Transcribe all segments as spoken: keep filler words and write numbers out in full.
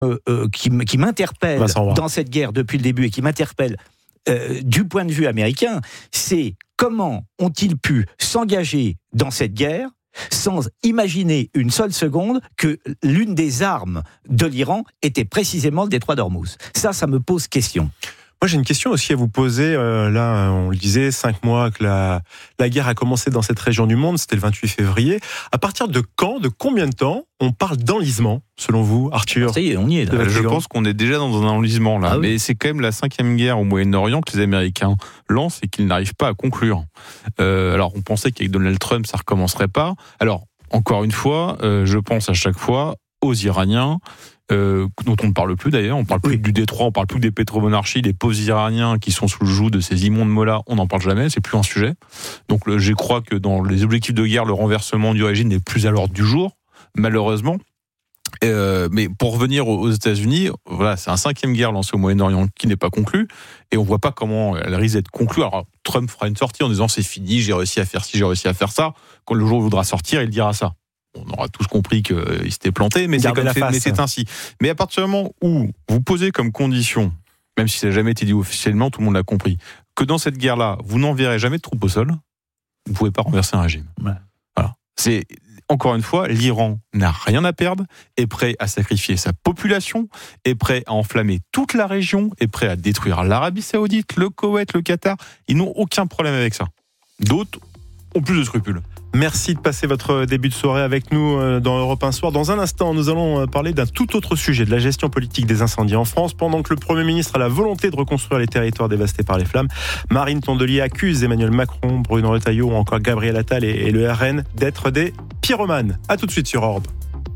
euh, euh, qui, qui m'interpelle dans cette guerre depuis le début et qui m'interpelle euh, du point de vue américain, c'est comment ont-ils pu s'engager dans cette guerre sans imaginer une seule seconde que l'une des armes de l'Iran était précisément le détroit d'Ormuz. Ça, ça me pose question. Moi, j'ai une question aussi à vous poser. Euh, là, on le disait, cinq mois que la, la guerre a commencé dans cette région du monde, c'était le vingt-huit février. À partir de quand, de combien de temps on parle d'enlisement, selon vous, Arthur ? Ça y est, on y est là. Je pense qu'on est déjà dans un enlisement, là. Ah oui. Mais c'est quand même la cinquième guerre au Moyen-Orient que les Américains lancent et qu'ils n'arrivent pas à conclure. Euh, alors, on pensait qu'avec Donald Trump, ça recommencerait pas. Alors, encore une fois, euh, je pense à chaque fois aux Iraniens, Euh, dont on ne parle plus d'ailleurs, on ne parle plus oui. du détroit, on ne parle plus des pétromonarchies, des pauvres Iraniens qui sont sous le joug de ces immondes mollahs, on n'en parle jamais, c'est plus un sujet. Donc le, je crois que dans les objectifs de guerre, le renversement du régime n'est plus à l'ordre du jour, malheureusement. Euh, mais pour revenir aux États-Unis, voilà, c'est un cinquième guerre lancée au Moyen-Orient qui n'est pas conclue, et on ne voit pas comment elle risque d'être conclue. Alors Trump fera une sortie en disant c'est fini, j'ai réussi à faire ci, j'ai réussi à faire ça. Quand le jour où il voudra sortir, il dira ça. On aura tous compris qu'il s'était planté, mais c'est, comme c'est, mais c'est ainsi. Mais à partir du moment où vous posez comme condition, même si ça n'a jamais été dit officiellement, tout le monde l'a compris, que dans cette guerre-là, vous n'enverrez jamais de troupes au sol, vous ne pouvez pas renverser un régime. Ouais. Voilà. C'est, encore une fois, l'Iran n'a rien à perdre, est prêt à sacrifier sa population, est prêt à enflammer toute la région, est prêt à détruire l'Arabie Saoudite, le Koweït, le Qatar. Ils n'ont aucun problème avec ça. D'autres ont plus de scrupules. Merci de passer votre début de soirée avec nous dans Europe un Soir. Dans un instant, nous allons parler d'un tout autre sujet, de la gestion politique des incendies en France. Pendant que le Premier ministre a la volonté de reconstruire les territoires dévastés par les flammes, Marine Tondelier accuse Emmanuel Macron, Bruno Retailleau ou encore Gabriel Attal et, et le R N d'être des pyromanes. A tout de suite sur Europe.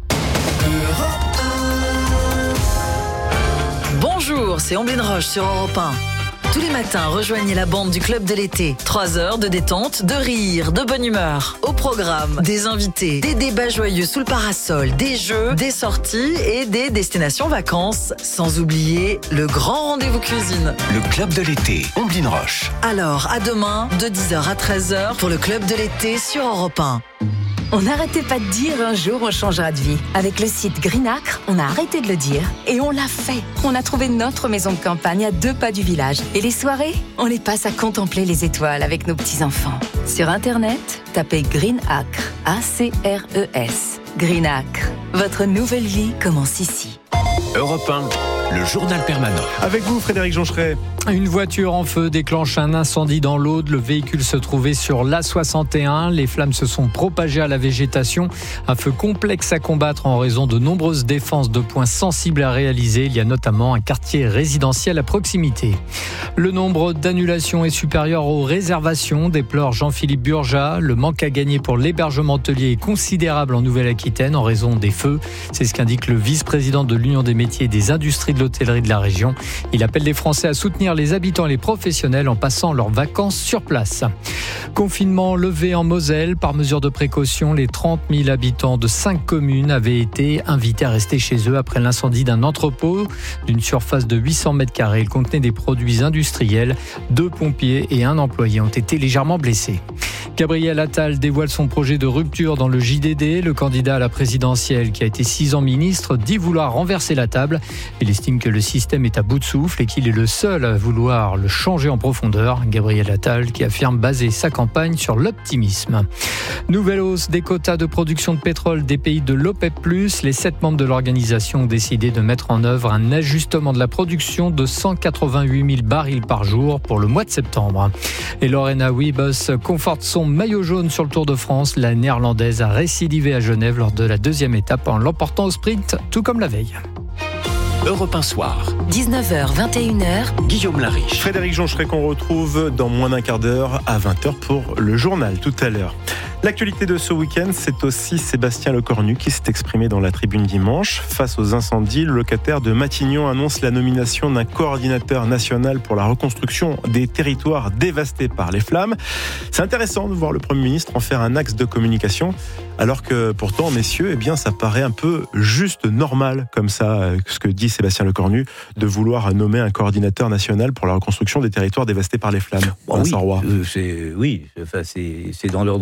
Bonjour, c'est Omblin Roche sur Europe un. Tous les matins, rejoignez la bande du Club de l'été. Trois heures de détente, de rire, de bonne humeur. Au programme, des invités, des débats joyeux sous le parasol, des jeux, des sorties et des destinations vacances. Sans oublier le grand rendez-vous cuisine. Le Club de l'été, Omblin Roche. Alors, à demain, de dix heures à treize heures pour le Club de l'été sur Europe un. On n'arrêtait pas de dire un jour on changera de vie. Avec le site Greenacre, on a arrêté de le dire et on l'a fait. On a trouvé notre maison de campagne à deux pas du village. Et les soirées, on les passe à contempler les étoiles avec nos petits-enfants. Sur Internet, tapez Greenacre, A C R E S. Greenacre, votre nouvelle vie commence ici. Europe un, le journal permanent. Avec vous, Frédéric Joncheret. Une voiture en feu déclenche un incendie dans l'Aude. Le véhicule se trouvait sur l'A soixante et un. Les flammes se sont propagées à la végétation. Un feu complexe à combattre en raison de nombreuses défenses de points sensibles à réaliser. Il y a notamment un quartier résidentiel à proximité. Le nombre d'annulations est supérieur aux réservations, déplore Jean-Philippe Burja. Le manque à gagner pour l'hébergement hôtelier est considérable en Nouvelle-Aquitaine en raison des feux. C'est ce qu'indique le vice-président de l'Union des métiers et des industries de l'hôtellerie de la région. Il appelle les Français à soutenir les habitants et les professionnels en passant leurs vacances sur place. Confinement levé en Moselle. Par mesure de précaution, les trente mille habitants de cinq communes avaient été invités à rester chez eux après l'incendie d'un entrepôt d'une surface de huit cents mètres carrés. Il contenait des produits industriels. Deux pompiers et un employé ont été légèrement blessés. Gabriel Attal dévoile son projet de rupture dans le J D D. Le candidat à la présidentielle, qui a été six ans ministre, dit vouloir renverser la table. Il estime que le système est à bout de souffle et qu'il est le seul à vouloir le changer en profondeur. Gabriel Attal qui affirme baser sa campagne sur l'optimisme. Nouvelle hausse des quotas de production de pétrole des pays de l'OPEP plus. Les sept membres de l'organisation ont décidé de mettre en œuvre un ajustement de la production de cent quatre-vingt-huit mille barils par jour pour le mois de septembre. Et Lorena Wiebes conforte son maillot jaune sur le Tour de France. La néerlandaise a récidivé à Genève lors de la deuxième étape en l'emportant au sprint, tout comme la veille. Europe un Soir. dix-neuf heures vingt et une heures. Guillaume Lariche. Frédéric Joncheret qu'on retrouve dans moins d'un quart d'heure à vingt heures pour le journal tout à l'heure. L'actualité de ce week-end, c'est aussi Sébastien Lecornu qui s'est exprimé dans la tribune dimanche. Face aux incendies, le locataire de Matignon annonce la nomination d'un coordinateur national pour la reconstruction des territoires dévastés par les flammes. C'est intéressant de voir le Premier ministre en faire un axe de communication, alors que pourtant, messieurs, eh bien, ça paraît un peu juste normal, comme ça, ce que dit Sébastien Lecornu, de vouloir nommer un coordinateur national pour la reconstruction des territoires dévastés par les flammes. Bon, oui, euh, c'est, oui enfin, c'est, c'est dans l'ordre des choses.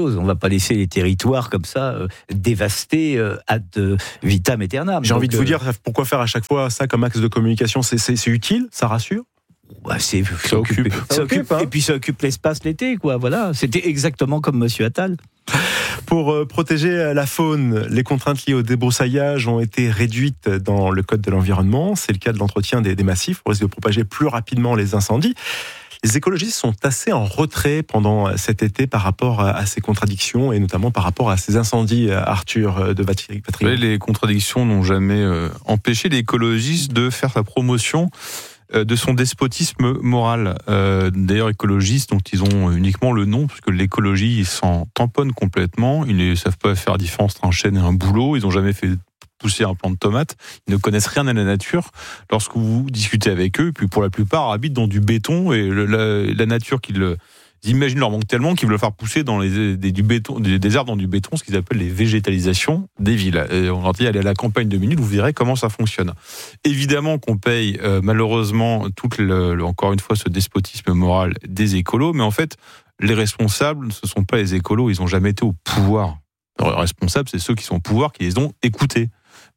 chose. On ne va pas laisser les territoires comme ça euh, dévastés euh, ad vitam aeternam. J'ai Donc, envie de vous dire, pourquoi faire à chaque fois ça comme axe de communication ? C'est, c'est, c'est utile ? Ça rassure ? Ouais, c'est, ça, ça occupe, ça, ça occupe, occupe hein. Et puis ça occupe l'espace l'été, quoi. Voilà, c'était exactement comme Monsieur Attal. Pour euh, protéger la faune, les contraintes liées au débroussaillage ont été réduites dans le Code de l'environnement. C'est le cas de l'entretien des, des massifs, au risque de propager plus rapidement les incendies. Les écologistes sont assez en retrait pendant cet été par rapport à ces contradictions et notamment par rapport à ces incendies, Arthur de Vatrigan. Oui, les contradictions n'ont jamais euh, empêché les écologistes de faire la promotion de son despotisme moral. Euh, d'ailleurs, écologistes, donc ils ont uniquement le nom, parce que l'écologie, ils s'en tamponnent complètement. Ils ne savent pas faire la différence entre un chêne et un bouleau. Ils n'ont jamais fait pousser un plant de tomate. Ils ne connaissent rien à la nature. Lorsque vous discutez avec eux, puis pour la plupart, habitent dans du béton et le, la, la nature qu'ils ils imaginent leur manque tellement qu'ils veulent faire pousser dans les, des, du béton, des, des arbres dans du béton, ce qu'ils appellent les végétalisations des villes. Et on leur dit, allez à la campagne deux minutes, vous verrez comment ça fonctionne. Évidemment qu'on paye euh, malheureusement, tout le, le, encore une fois, ce despotisme moral des écolos, mais en fait, les responsables, ce ne sont pas les écolos, ils n'ont jamais été au pouvoir. Les responsables, c'est ceux qui sont au pouvoir, qui les ont écoutés.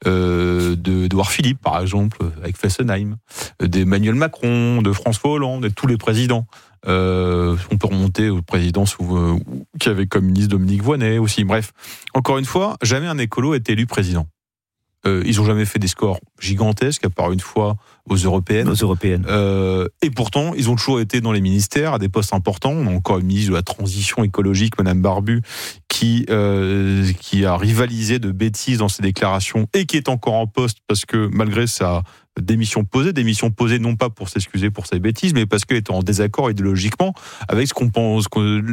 Euh, de d'Édouard Philippe, par exemple, avec Fessenheim, d'Emmanuel Macron, de François Hollande, de tous les présidents. Euh, on peut remonter au président sous, euh, qui avait comme ministre Dominique Voynet aussi. Bref, encore une fois, jamais un écolo a été élu président. Euh, ils n'ont jamais fait des scores gigantesques, à part une fois aux européennes. Aux européennes. Euh, et pourtant, ils ont toujours été dans les ministères, à des postes importants. On a encore une ministre de la transition écologique, Madame Barbu, qui, euh, qui a rivalisé de bêtises dans ses déclarations et qui est encore en poste parce que malgré sa démission posée, démission posée non pas pour s'excuser pour ses bêtises, mais parce qu'elle était en désaccord idéologiquement avec ce qu'on pense,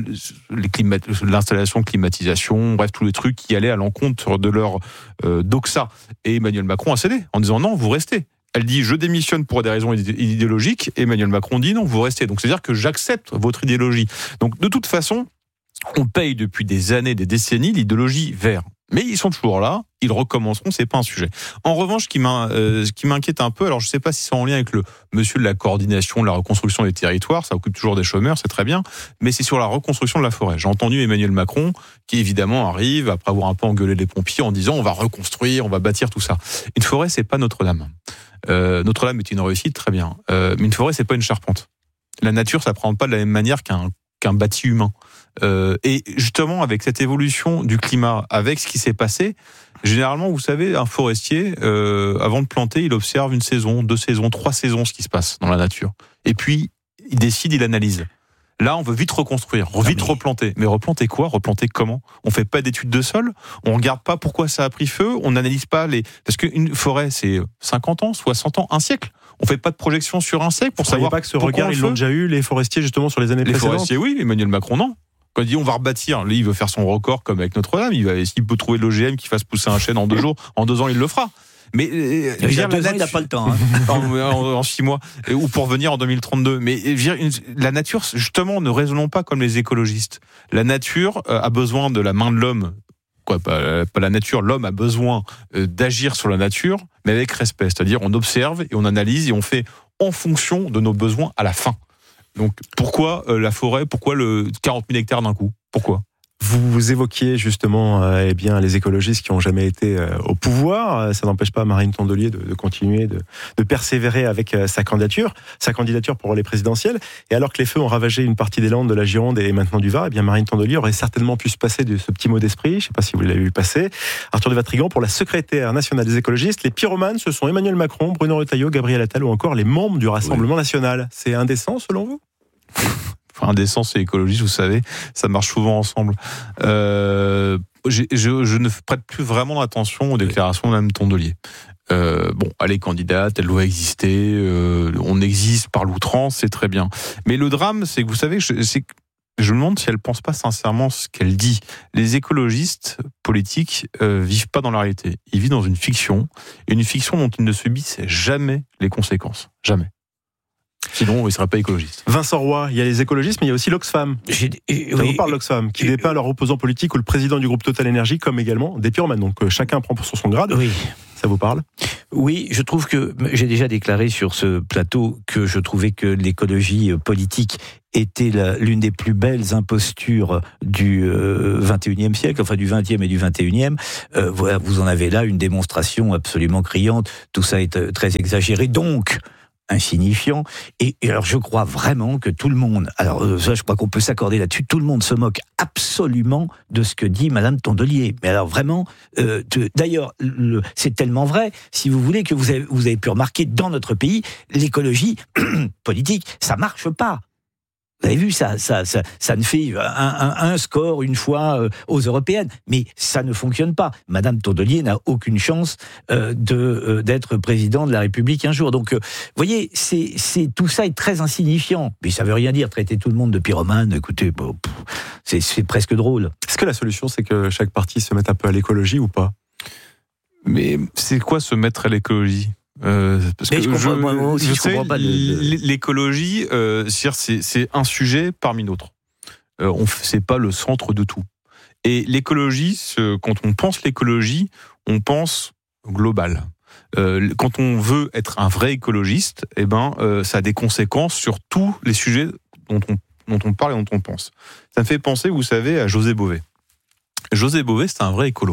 les climat, l'installation, climatisation, bref, tous les trucs qui allaient à l'encontre de leur euh, doxa. Et Emmanuel Macron a cédé en disant non, vous restez. Elle dit je démissionne pour des raisons idéologiques. Emmanuel Macron dit non, vous restez. Donc c'est-à-dire que j'accepte votre idéologie. Donc de toute façon, on paye depuis des années, des décennies l'idéologie vert. Mais ils sont toujours là, ils recommenceront, c'est pas un sujet. En revanche, ce qui, euh, ce qui m'inquiète un peu, alors je sais pas si c'est en lien avec le monsieur de la coordination, de la reconstruction des territoires, ça occupe toujours des chômeurs, c'est très bien, mais c'est sur la reconstruction de la forêt. J'ai entendu Emmanuel Macron, qui évidemment arrive, après avoir un peu engueulé les pompiers, en disant on va reconstruire, on va bâtir tout ça. Une forêt, c'est pas Notre-Dame. Euh, Notre-Dame est une réussite, très bien. Euh, mais une forêt, c'est pas une charpente. La nature, ça prend pas de la même manière qu'un qu'un bâti humain. Euh, et justement, avec cette évolution du climat, avec ce qui s'est passé, généralement, vous savez, un forestier, euh, avant de planter, il observe une saison, deux saisons, trois saisons, ce qui se passe dans la nature. Et puis, il décide, il analyse. Là, on veut vite reconstruire, vite mais... replanter. Mais replanter quoi ? Replanter comment ? On fait pas d'études de sol, on regarde pas pourquoi ça a pris feu, on n'analyse pas les... Parce qu'une forêt, c'est cinquante ans, soixante ans, un siècle. On fait pas de projection sur un siècle pour Vous savoir pas que ce regard, ils l'ont déjà eu, les forestiers, justement, sur les années les précédentes ? Les forestiers, oui, Emmanuel Macron, non. Quand il dit on va rebâtir, lui, il veut faire son record comme avec Notre-Dame. Il va, s'il peut trouver l'O G M qui fasse pousser un chêne en deux jours, en deux ans, il le fera. Mais euh, il y a deux ans, il n'a pas le temps. Hein. en, en, en six mois, ou pour venir en deux mille trente-deux. Mais une, la nature, justement, ne raisonnons pas comme les écologistes. La nature euh, a besoin de la main de l'homme. Quoi, pas, pas la nature, l'homme a besoin euh, d'agir sur la nature, mais avec respect. C'est-à-dire, on observe et on analyse et on fait en fonction de nos besoins à la fin. Donc, pourquoi euh, la forêt ? Pourquoi le quarante mille hectares d'un coup ? Pourquoi ? Vous, vous évoquiez justement euh, eh bien, les écologistes qui n'ont jamais été euh, au pouvoir. Ça n'empêche pas Marine Tondelier de, de continuer, de, de persévérer avec euh, sa candidature, sa candidature pour les présidentielles. Et alors que les feux ont ravagé une partie des Landes, de la Gironde et maintenant du Var, eh bien Marine Tondelier aurait certainement pu se passer de ce petit mot d'esprit. Je ne sais pas si vous l'avez vu passer. Arthur de Vatrigan pour la secrétaire nationale des écologistes. Les pyromanes, ce sont Emmanuel Macron, Bruno Retailleau, Gabriel Attal ou encore les membres du Rassemblement oui. national. C'est indécent selon vous ? Enfin, indécence et écologiste, vous savez, ça marche souvent ensemble. Euh, je, je ne prête plus vraiment attention aux déclarations de Mme Tondelier. Euh, bon, elle est candidate, elle doit exister, euh, on existe par l'outrance, c'est très bien. Mais le drame, c'est que vous savez, je, c'est, je me demande si elle ne pense pas sincèrement ce qu'elle dit. Les écologistes politiques euh, vivent pas dans la réalité. Ils vivent dans une fiction, et une fiction dont ils ne subissent jamais les conséquences. Jamais. Sinon, ils ne seraient pas écologistes. Vincent Roy, il y a les écologistes, mais il y a aussi l'Oxfam. J'ai, et, Ça oui, vous parle, l'Oxfam, qui et, dépeint leur opposant politique ou le président du groupe Total Énergie, comme également des pyromanes. Donc, euh, chacun prend pour son grade. Oui. Ça vous parle ? Oui, je trouve que j'ai déjà déclaré sur ce plateau que je trouvais que l'écologie politique était la, l'une des plus belles impostures du euh, vingt et unième siècle, enfin du vingtième et du vingt et unième. Euh, voilà, vous en avez là une démonstration absolument criante. Tout ça est euh, très exagéré, donc insignifiant. Et, et alors je crois vraiment que tout le monde, alors euh, ça je crois qu'on peut s'accorder là-dessus, tout le monde se moque absolument de ce que dit Madame Tondelier. Mais alors vraiment, euh, de, d'ailleurs le, c'est tellement vrai, si vous voulez, que vous avez, vous avez pu remarquer dans notre pays, l'écologie politique, ça marche pas. Vous avez vu, ça, ça, ça, ça ne fait un, un, un score une fois euh, aux européennes, mais ça ne fonctionne pas. Madame Tondelier n'a aucune chance euh, de euh, d'être président de la République un jour. Donc, euh, vous voyez, c'est, c'est tout ça est très insignifiant. Mais ça veut rien dire. Traiter tout le monde de pyromane, écoutez, bon, pff, c'est, c'est presque drôle. Est-ce que la solution, c'est que chaque parti se mette un peu à l'écologie ou pas ? Mais c'est quoi se mettre à l'écologie ? Euh, parce mais que je comprends, je, moi aussi, je je sais, comprends pas de, de... l'écologie, euh, c'est, c'est un sujet parmi d'autres. Euh, on, c'est pas le centre de tout. Et l'écologie, ce, quand on pense l'écologie, on pense global. Euh, quand on veut être un vrai écologiste, eh ben, euh, ça a des conséquences sur tous les sujets dont on, dont on parle et dont on pense. Ça me fait penser, vous savez, à José Bové. José Bové, c'est un vrai écolo.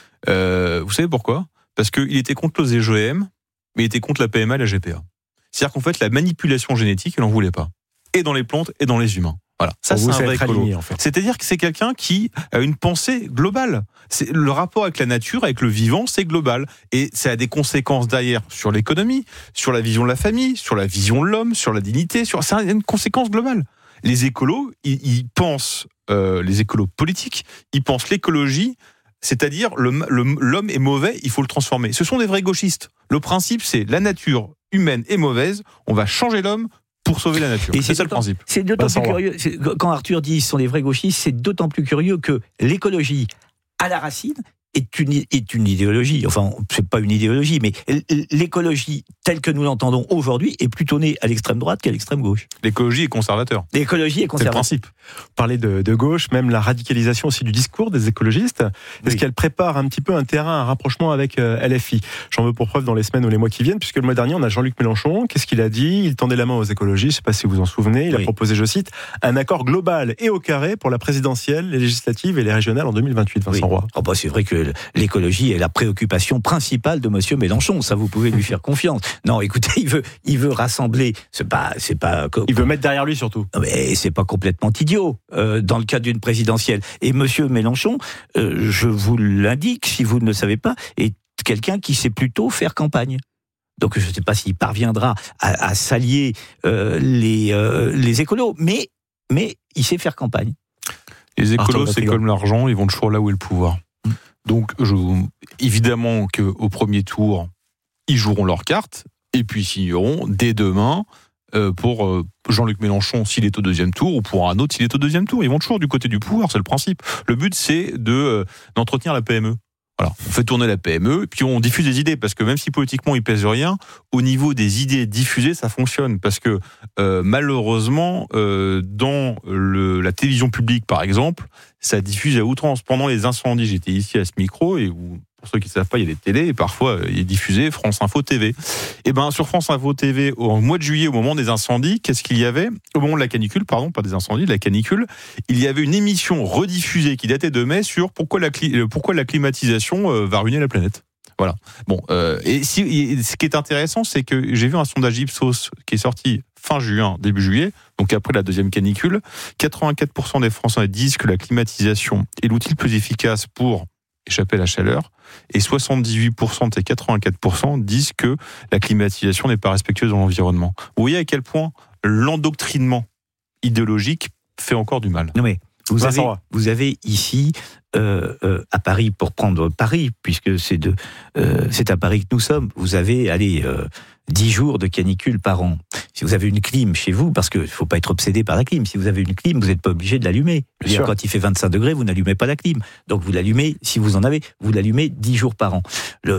Euh, vous savez pourquoi ? Parce qu'il était contre les O G M, mais il était contre la P M A et la G P A. C'est-à-dire qu'en fait, la manipulation génétique, il n'en voulait pas. Et dans les plantes, et dans les humains. Voilà. Ça, Pour c'est vous, un vrai écolo. aligné, en fait. C'est-à-dire que c'est quelqu'un qui a une pensée globale. C'est, le rapport avec la nature, avec le vivant, c'est global. Et ça a des conséquences derrière sur l'économie, sur la vision de la famille, sur la vision de l'homme, sur la dignité. Sur... Ça a une conséquence globale. Les écolos, ils, ils pensent, euh, les écolos politiques, ils pensent l'écologie, c'est-à-dire le, le, l'homme est mauvais, il faut le transformer. Ce sont des vrais gauchistes. Le principe, c'est la nature humaine est mauvaise, on va changer l'homme pour sauver la nature. Et c'est, c'est ça le principe. C'est d'autant plus curieux, c'est, quand Arthur dit ce sont des vrais gauchistes, c'est d'autant plus curieux que l'écologie, à la racine, est une, est une idéologie. Enfin, c'est pas une idéologie, mais l'écologie telle que nous l'entendons aujourd'hui est plutôt née à l'extrême droite qu'à l'extrême gauche. L'écologie est conservateur. L'écologie est conservateur. C'est le principe. Parler de, de gauche, même la radicalisation aussi du discours des écologistes, est-ce oui. qu'elle prépare un petit peu un terrain, un rapprochement avec euh, L F I ? J'en veux pour preuve dans les semaines ou les mois qui viennent, puisque le mois dernier, on a Jean-Luc Mélenchon. Qu'est-ce qu'il a dit ? Il tendait la main aux écologistes, je ne sais pas si vous vous en souvenez. Il oui. a proposé, je cite, un accord global et au carré pour la présidentielle, les législatives et les régionales en deux mille vingt-huit, Vincent oui. Roy. Oh bah c'est vrai que l'écologie est la préoccupation principale de Monsieur Mélenchon. Ça, vous pouvez lui faire confiance. Non, écoutez, il veut, il veut rassembler. C'est pas, c'est pas. Il veut mettre derrière lui surtout. Non, mais c'est pas complètement idiot euh, dans le cadre d'une présidentielle. Et Monsieur Mélenchon, euh, je vous l'indique, si vous ne le savez pas, est quelqu'un qui sait plutôt faire campagne. Donc je ne sais pas s'il parviendra à, à s'allier euh, les euh, les écolos, mais mais il sait faire campagne. Les écolos, c'est comme l'argent, ils vont toujours là où est le pouvoir. Donc, je, évidemment qu'au premier tour, ils joueront leur carte, et puis ils signeront dès demain euh, pour euh, Jean-Luc Mélenchon s'il est au deuxième tour, ou pour un autre s'il est au deuxième tour. Ils vont toujours du côté du pouvoir, c'est le principe. Le but, c'est de, euh, d'entretenir la P M E. Voilà, on fait tourner la P M E, puis on diffuse des idées, parce que même si politiquement il pèse rien, au niveau des idées diffusées, ça fonctionne. Parce que euh, malheureusement, euh, dans le, la télévision publique, par exemple, ça diffuse à outrance. Pendant les incendies, j'étais ici à ce micro, et où, pour ceux qui ne savent pas, il y a des télés, et parfois il est diffusé France Info T V. Et ben sur France Info T V, au mois de juillet, au moment des incendies, qu'est-ce qu'il y avait ? Au moment de la canicule, pardon, pas des incendies, de la canicule, il y avait une émission rediffusée qui datait de mai sur pourquoi la, pourquoi la climatisation va ruiner la planète. Voilà. Bon, euh, et si, ce qui est intéressant, c'est que j'ai vu un sondage Ipsos qui est sorti fin juin, début juillet, donc après la deuxième canicule. quatre-vingt-quatre pour cent des Français disent que la climatisation est l'outil le plus efficace pour échapper à la chaleur, et soixante-dix-huit pour cent de ces quatre-vingt-quatre pour cent disent que la climatisation n'est pas respectueuse de l'environnement. Vous voyez à quel point l'endoctrinement idéologique fait encore du mal. Non mais vous avez, vous avez ici euh, euh, à Paris, pour prendre Paris, puisque c'est de, euh, c'est à Paris que nous sommes. Vous avez, allez, euh, dix jours de canicule par an. Si vous avez une clim chez vous, parce qu'il ne faut pas être obsédé par la clim, si vous avez une clim, vous n'êtes pas obligé de l'allumer. Je veux dire, quand il fait vingt-cinq degrés, vous n'allumez pas la clim. Donc vous l'allumez, si vous en avez, vous l'allumez dix jours par an. Le, le,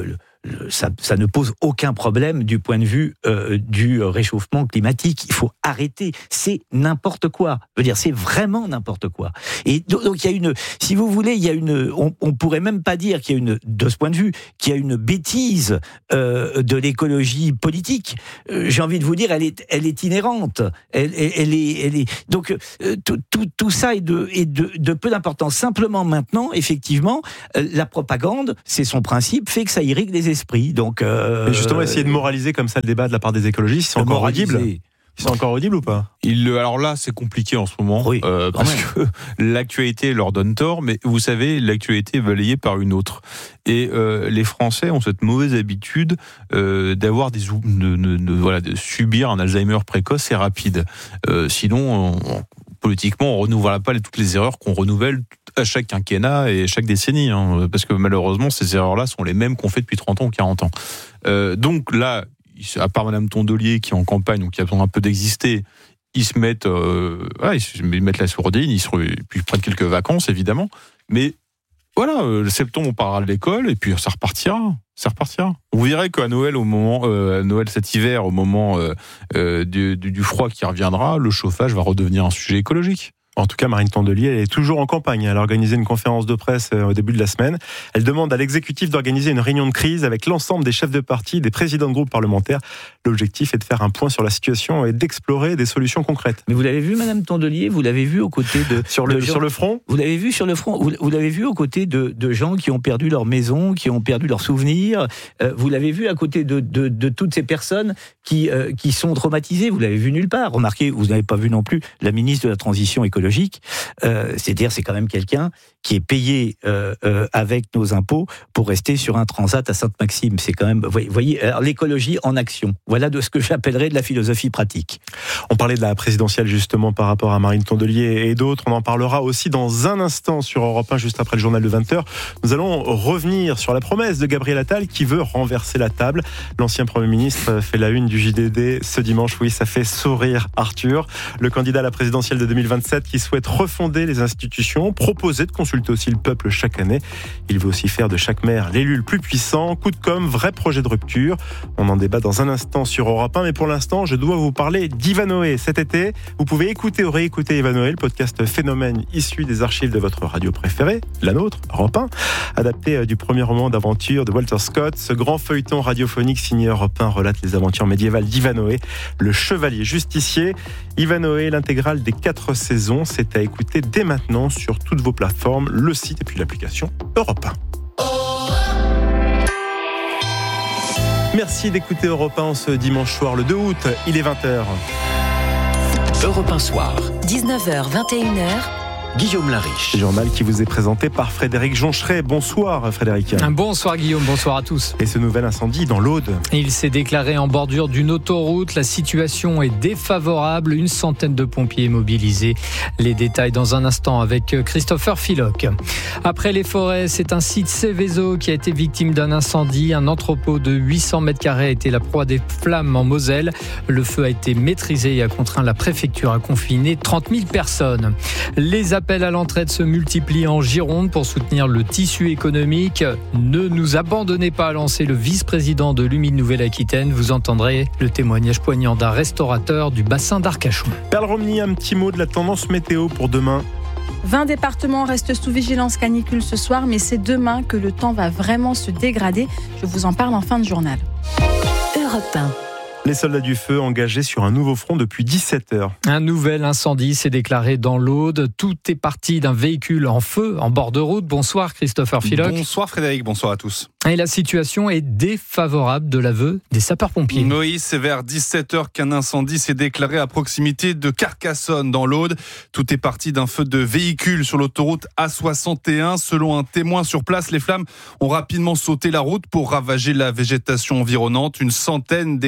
ça, ça ne pose aucun problème du point de vue euh, du réchauffement climatique. Il faut arrêter. C'est n'importe quoi. Je veux dire, c'est vraiment n'importe quoi. Et donc, donc il y a une, si vous voulez, il y a une, on, on pourrait même pas dire qu'il y a une, de ce point de vue, qu'il y a une bêtise euh, de l'écologie politique. Euh, j'ai envie de vous dire, elle est, elle est inhérente. Elle, elle, elle est, elle est. Donc euh, tout, tout, tout ça est de, est de, de peu d'importance. Simplement maintenant, effectivement, euh, la propagande, c'est son principe, fait que ça irrigue les esprits. Donc, euh, mais justement, essayer de moraliser comme ça le débat de la part des écologistes, c'est encore audible. Ils sont encore audibles ou pas ? Il, alors là, c'est compliqué en ce moment, oui, euh, parce que l'actualité leur donne tort, mais vous savez, l'actualité est balayée par une autre. Et euh, les Français ont cette mauvaise habitude euh, d'avoir des de, de, de, voilà, de subir un Alzheimer précoce et rapide. Euh, sinon, on, politiquement, on ne renouvelle pas toutes les erreurs qu'on renouvelle à chaque quinquennat et chaque décennie, hein, parce que malheureusement, ces erreurs-là sont les mêmes qu'on fait depuis trente ans ou quarante ans. Euh, donc là, à part Madame Tondelier qui est en campagne, donc qui a besoin un peu d'exister, ils se mettent, euh, ouais, ils se mettent la sourdine, ils se puis ils prennent quelques vacances évidemment, mais voilà, le septembre on part à l'école et puis ça repartira, ça repartira. Vous verrez qu'à Noël, au moment, euh, à Noël cet hiver, au moment euh, euh, du, du, du froid qui reviendra, le chauffage va redevenir un sujet écologique. En tout cas, Marine Tondelier, elle est toujours en campagne. Elle a organisé une conférence de presse au début de la semaine. Elle demande à l'exécutif d'organiser une réunion de crise avec l'ensemble des chefs de parti, des présidents de groupes parlementaires. L'objectif est de faire un point sur la situation et d'explorer des solutions concrètes. Mais vous l'avez vu, Madame Tondelier, vous l'avez vu aux côtés de... Sur le, de sur gens, le front Vous l'avez vu sur le front Vous, vous l'avez vu aux côtés de, de gens qui ont perdu leur maison, qui ont perdu leurs souvenirs. Euh, vous l'avez vu à côté de, de, de toutes ces personnes qui, euh, qui sont traumatisées. Vous l'avez vu nulle part. Remarquez, vous n'avez pas vu non plus la ministre de la Transition écologique. Euh, c'est-à-dire, c'est quand même quelqu'un qui est payé euh, euh, avec nos impôts pour rester sur un transat à Sainte-Maxime. C'est quand même, vous voyez, alors, l'écologie en action. Voilà de ce que j'appellerais de la philosophie pratique. On parlait de la présidentielle justement par rapport à Marine Tondelier et d'autres. On en parlera aussi dans un instant sur Europe un, juste après le journal de vingt heures. Nous allons revenir sur la promesse de Gabriel Attal qui veut renverser la table. L'ancien Premier ministre fait la une du J D D ce dimanche. Oui, ça fait sourire Arthur. Le candidat à la présidentielle de deux mille vingt-sept qui souhaite refonder les institutions, proposer de consulter aussi le peuple chaque année. Il veut aussi faire de chaque maire l'élu le plus puissant. Coup de com', vrai projet de rupture. On en débat dans un instant sur Europe un, mais pour l'instant, je dois vous parler d'Ivanhoé. Cet été, vous pouvez écouter ou réécouter Ivanhoé, le podcast phénomène issu des archives de votre radio préférée, la nôtre, Europe un, adapté du premier roman d'aventure de Walter Scott. Ce grand feuilleton radiophonique signé Europe un relate les aventures médiévales d'Ivanhoé, le chevalier justicier. Ivanhoé, l'intégrale des quatre saisons, c'est à écouter dès maintenant sur toutes vos plateformes, le site et puis l'application Europe un. Merci d'écouter Europe un ce dimanche soir, le deux août, il est vingt heures. Europe un soir. dix-neuf heures, vingt et une heures. Guillaume Lariche. Journal qui vous est présenté par Frédéric Joncheret. Bonsoir Frédéric. Bonsoir Guillaume, bonsoir à tous. Et ce nouvel incendie dans l'Aude. Il s'est déclaré en bordure d'une autoroute. La situation est défavorable. Une centaine de pompiers mobilisés. Les détails dans un instant avec Christopher Philoc. Après les forêts, c'est un site Céveso qui a été victime d'un incendie. Un entrepôt de huit cents mètres carrés a été la proie des flammes en Moselle. Le feu a été maîtrisé et a contraint la préfecture à confiner trente mille personnes. Les appels à l'entraide se multiplient en Gironde pour soutenir le tissu économique. Ne nous abandonnez pas, à lancer le vice-président de l'U M I Nouvelle-Aquitaine. Vous entendrez le témoignage poignant d'un restaurateur du bassin d'Arcachon. Perle Romny, un petit mot de la tendance météo pour demain. vingt départements restent sous vigilance canicule ce soir, mais c'est demain que le temps va vraiment se dégrader. Je vous en parle en fin de journal. Europe un. Les soldats du feu engagés sur un nouveau front depuis dix-sept heures. Un nouvel incendie s'est déclaré dans l'Aude. Tout est parti d'un véhicule en feu en bord de route. Bonsoir Christopher Philoc. Bonsoir Frédéric, bonsoir à tous. Et la situation est défavorable de l'aveu des sapeurs-pompiers. Oui, c'est vers dix-sept heures qu'un incendie s'est déclaré à proximité de Carcassonne dans l'Aude. Tout est parti d'un feu de véhicule sur l'autoroute A soixante et un. Selon un témoin sur place, les flammes ont rapidement sauté la route pour ravager la végétation environnante. Une centaine d'hectares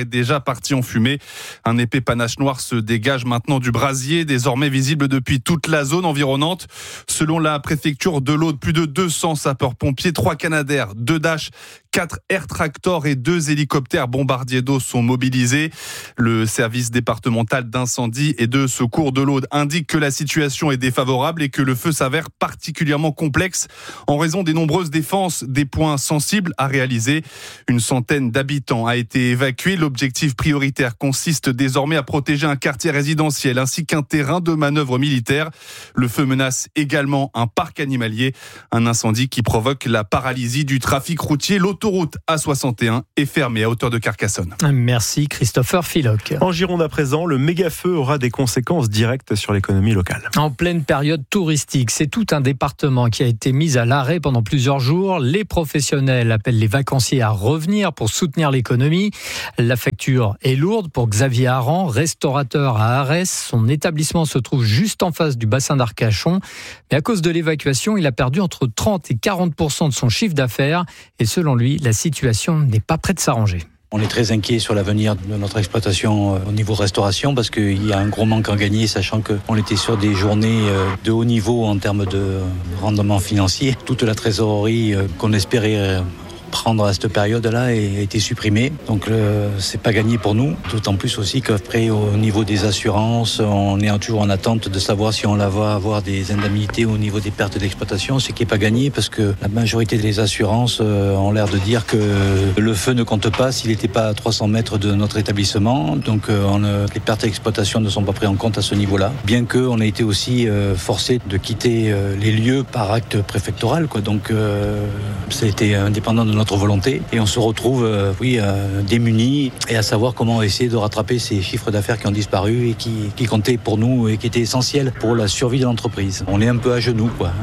est déjà parti en fumée. Un épais panache noir se dégage maintenant du brasier, désormais visible depuis toute la zone environnante. Selon la préfecture de l'Aude, plus de deux cents sapeurs-pompiers, trois Canadair, deux Dash, quatre Air Tractor et deux hélicoptères bombardiers d'eau sont mobilisés. Le service départemental d'incendie et de secours de l'Aude indique que la situation est défavorable et que le feu s'avère particulièrement complexe en raison des nombreuses défenses des points sensibles à réaliser. Une centaine d'habitants a été évacuée. L'objectif prioritaire consiste désormais à protéger un quartier résidentiel ainsi qu'un terrain de manœuvre militaire. Le feu menace également un parc animalier. Un incendie qui provoque la paralysie du trafic routier. L'autoroute A soixante et un est fermée à hauteur de Carcassonne. Merci Christopher Philoc. En Gironde à présent, le méga-feu aura des conséquences directes sur l'économie locale. En pleine période touristique, c'est tout un département qui a été mis à l'arrêt pendant plusieurs jours. Les professionnels appellent les vacanciers à revenir pour soutenir l'économie. La facture est lourde pour Xavier Aran, restaurateur à Arès. Son établissement se trouve juste en face du bassin d'Arcachon. Mais à cause de l'évacuation, il a perdu entre trente et quarante pour cent de son chiffre d'affaires. Et selon lui, la situation n'est pas prête de s'arranger. On est très inquiet sur l'avenir de notre exploitation au niveau restauration parce qu'il y a un gros manque à gagner, sachant qu'on était sur des journées de haut niveau en termes de rendement financier. Toute la trésorerie qu'on espérait prendre à cette période-là a été supprimée. Donc euh, c'est pas gagné pour nous. D'autant plus aussi qu'après au niveau des assurances, on est toujours en attente de savoir si on va avoir des indemnités au niveau des pertes d'exploitation, ce qui n'est pas gagné parce que la majorité des assurances euh, ont l'air de dire que le feu ne compte pas s'il n'était pas à trois cents mètres de notre établissement. Donc euh, on, euh, les pertes d'exploitation ne sont pas prises en compte à ce niveau-là. Bien qu'on ait été aussi euh, forcé de quitter euh, les lieux par acte préfectoral, quoi. Donc euh, ça a été indépendant de notre notre volonté et on se retrouve euh, oui, euh, démunis et à savoir comment essayer de rattraper ces chiffres d'affaires qui ont disparu et qui, qui comptaient pour nous et qui étaient essentiels pour la survie de l'entreprise. On est un peu à genoux, quoi.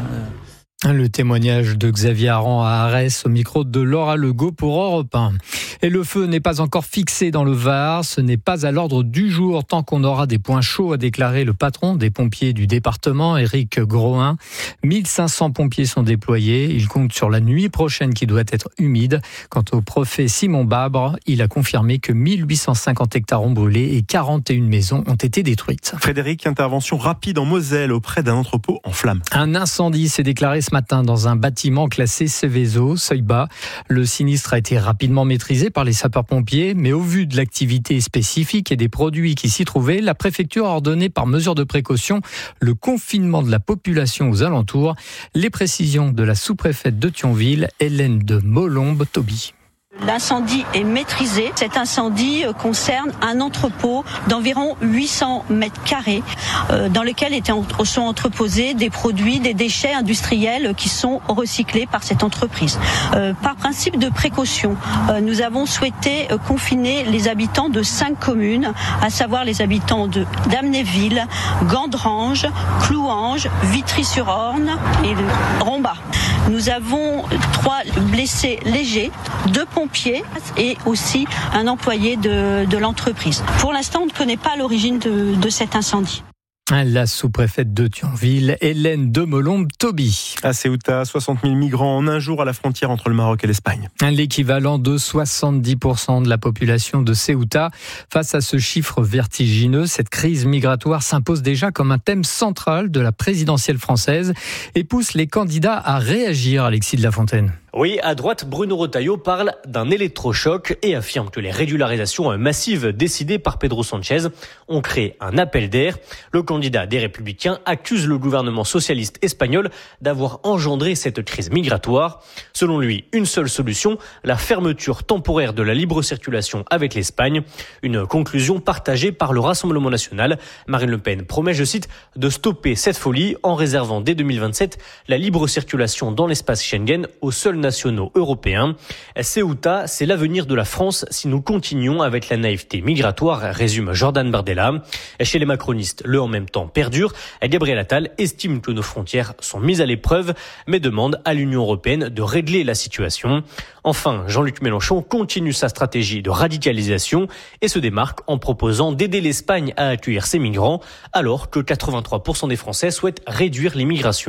Le témoignage de Xavier Aran à Arès au micro de Laura Legault pour Europe un. Et le feu n'est pas encore fixé dans le Var, ce n'est pas à l'ordre du jour tant qu'on aura des points chauds, a déclaré le patron des pompiers du département, Éric Grohin. mille cinq cents pompiers sont déployés, ils comptent sur la nuit prochaine qui doit être humide. Quant au préfet Simon Babre, il a confirmé que mille huit cent cinquante hectares ont brûlé et quarante et une maisons ont été détruites. Frédéric, intervention rapide en Moselle auprès d'un entrepôt en flammes. Un incendie s'est déclaré ce matin dans un bâtiment classé Céveso, seuil bas. Le sinistre a été rapidement maîtrisé par les sapeurs-pompiers, mais au vu de l'activité spécifique et des produits qui s'y trouvaient, la préfecture a ordonné par mesure de précaution le confinement de la population aux alentours. Les précisions de la sous-préfète de Thionville, Hélène de Molombe-Toby. L'incendie est maîtrisé. Cet incendie concerne un entrepôt d'environ huit cents mètres carrés dans lequel étaient, sont entreposés des produits, des déchets industriels qui sont recyclés par cette entreprise. Euh, par principe de précaution, euh, nous avons souhaité confiner les habitants de cinq communes, à savoir les habitants de Damnéville, Gandrange, Clouange, Vitry-sur-Orne et Rombat. Nous avons trois blessés légers, deux pompiers et aussi un employé de, de l'entreprise. Pour l'instant, on ne connaît pas l'origine de, de cet incendie. La sous-préfète de Thionville, Hélène de Molombe-Toby. À Ceuta, soixante mille migrants en un jour à la frontière entre le Maroc et l'Espagne. L'équivalent de soixante-dix pour cent de la population de Ceuta. Face à ce chiffre vertigineux, cette crise migratoire s'impose déjà comme un thème central de la présidentielle française et pousse les candidats à réagir, Alexis de la Fontaine. Oui, à droite, Bruno Retailleau parle d'un électrochoc et affirme que les régularisations massives décidées par Pedro Sanchez ont créé un appel d'air. Le candidat des Républicains accuse le gouvernement socialiste espagnol d'avoir engendré cette crise migratoire. Selon lui, une seule solution, la fermeture temporaire de la libre circulation avec l'Espagne. Une conclusion partagée par le Rassemblement national. Marine Le Pen promet, je cite, de stopper cette folie en réservant dès deux mille vingt-sept la libre circulation dans l'espace Schengen aux seuls nationaux européens. Ceuta, c'est l'avenir de la France si nous continuons avec la naïveté migratoire, résume Jordan Bardella. Chez les macronistes, le en même temps perdure. Gabriel Attal estime que nos frontières sont mises à l'épreuve, mais demande à l'Union européenne de régler la situation. Enfin, Jean-Luc Mélenchon continue sa stratégie de radicalisation et se démarque en proposant d'aider l'Espagne à accueillir ses migrants, alors que quatre-vingt-trois pour cent des Français souhaitent réduire l'immigration.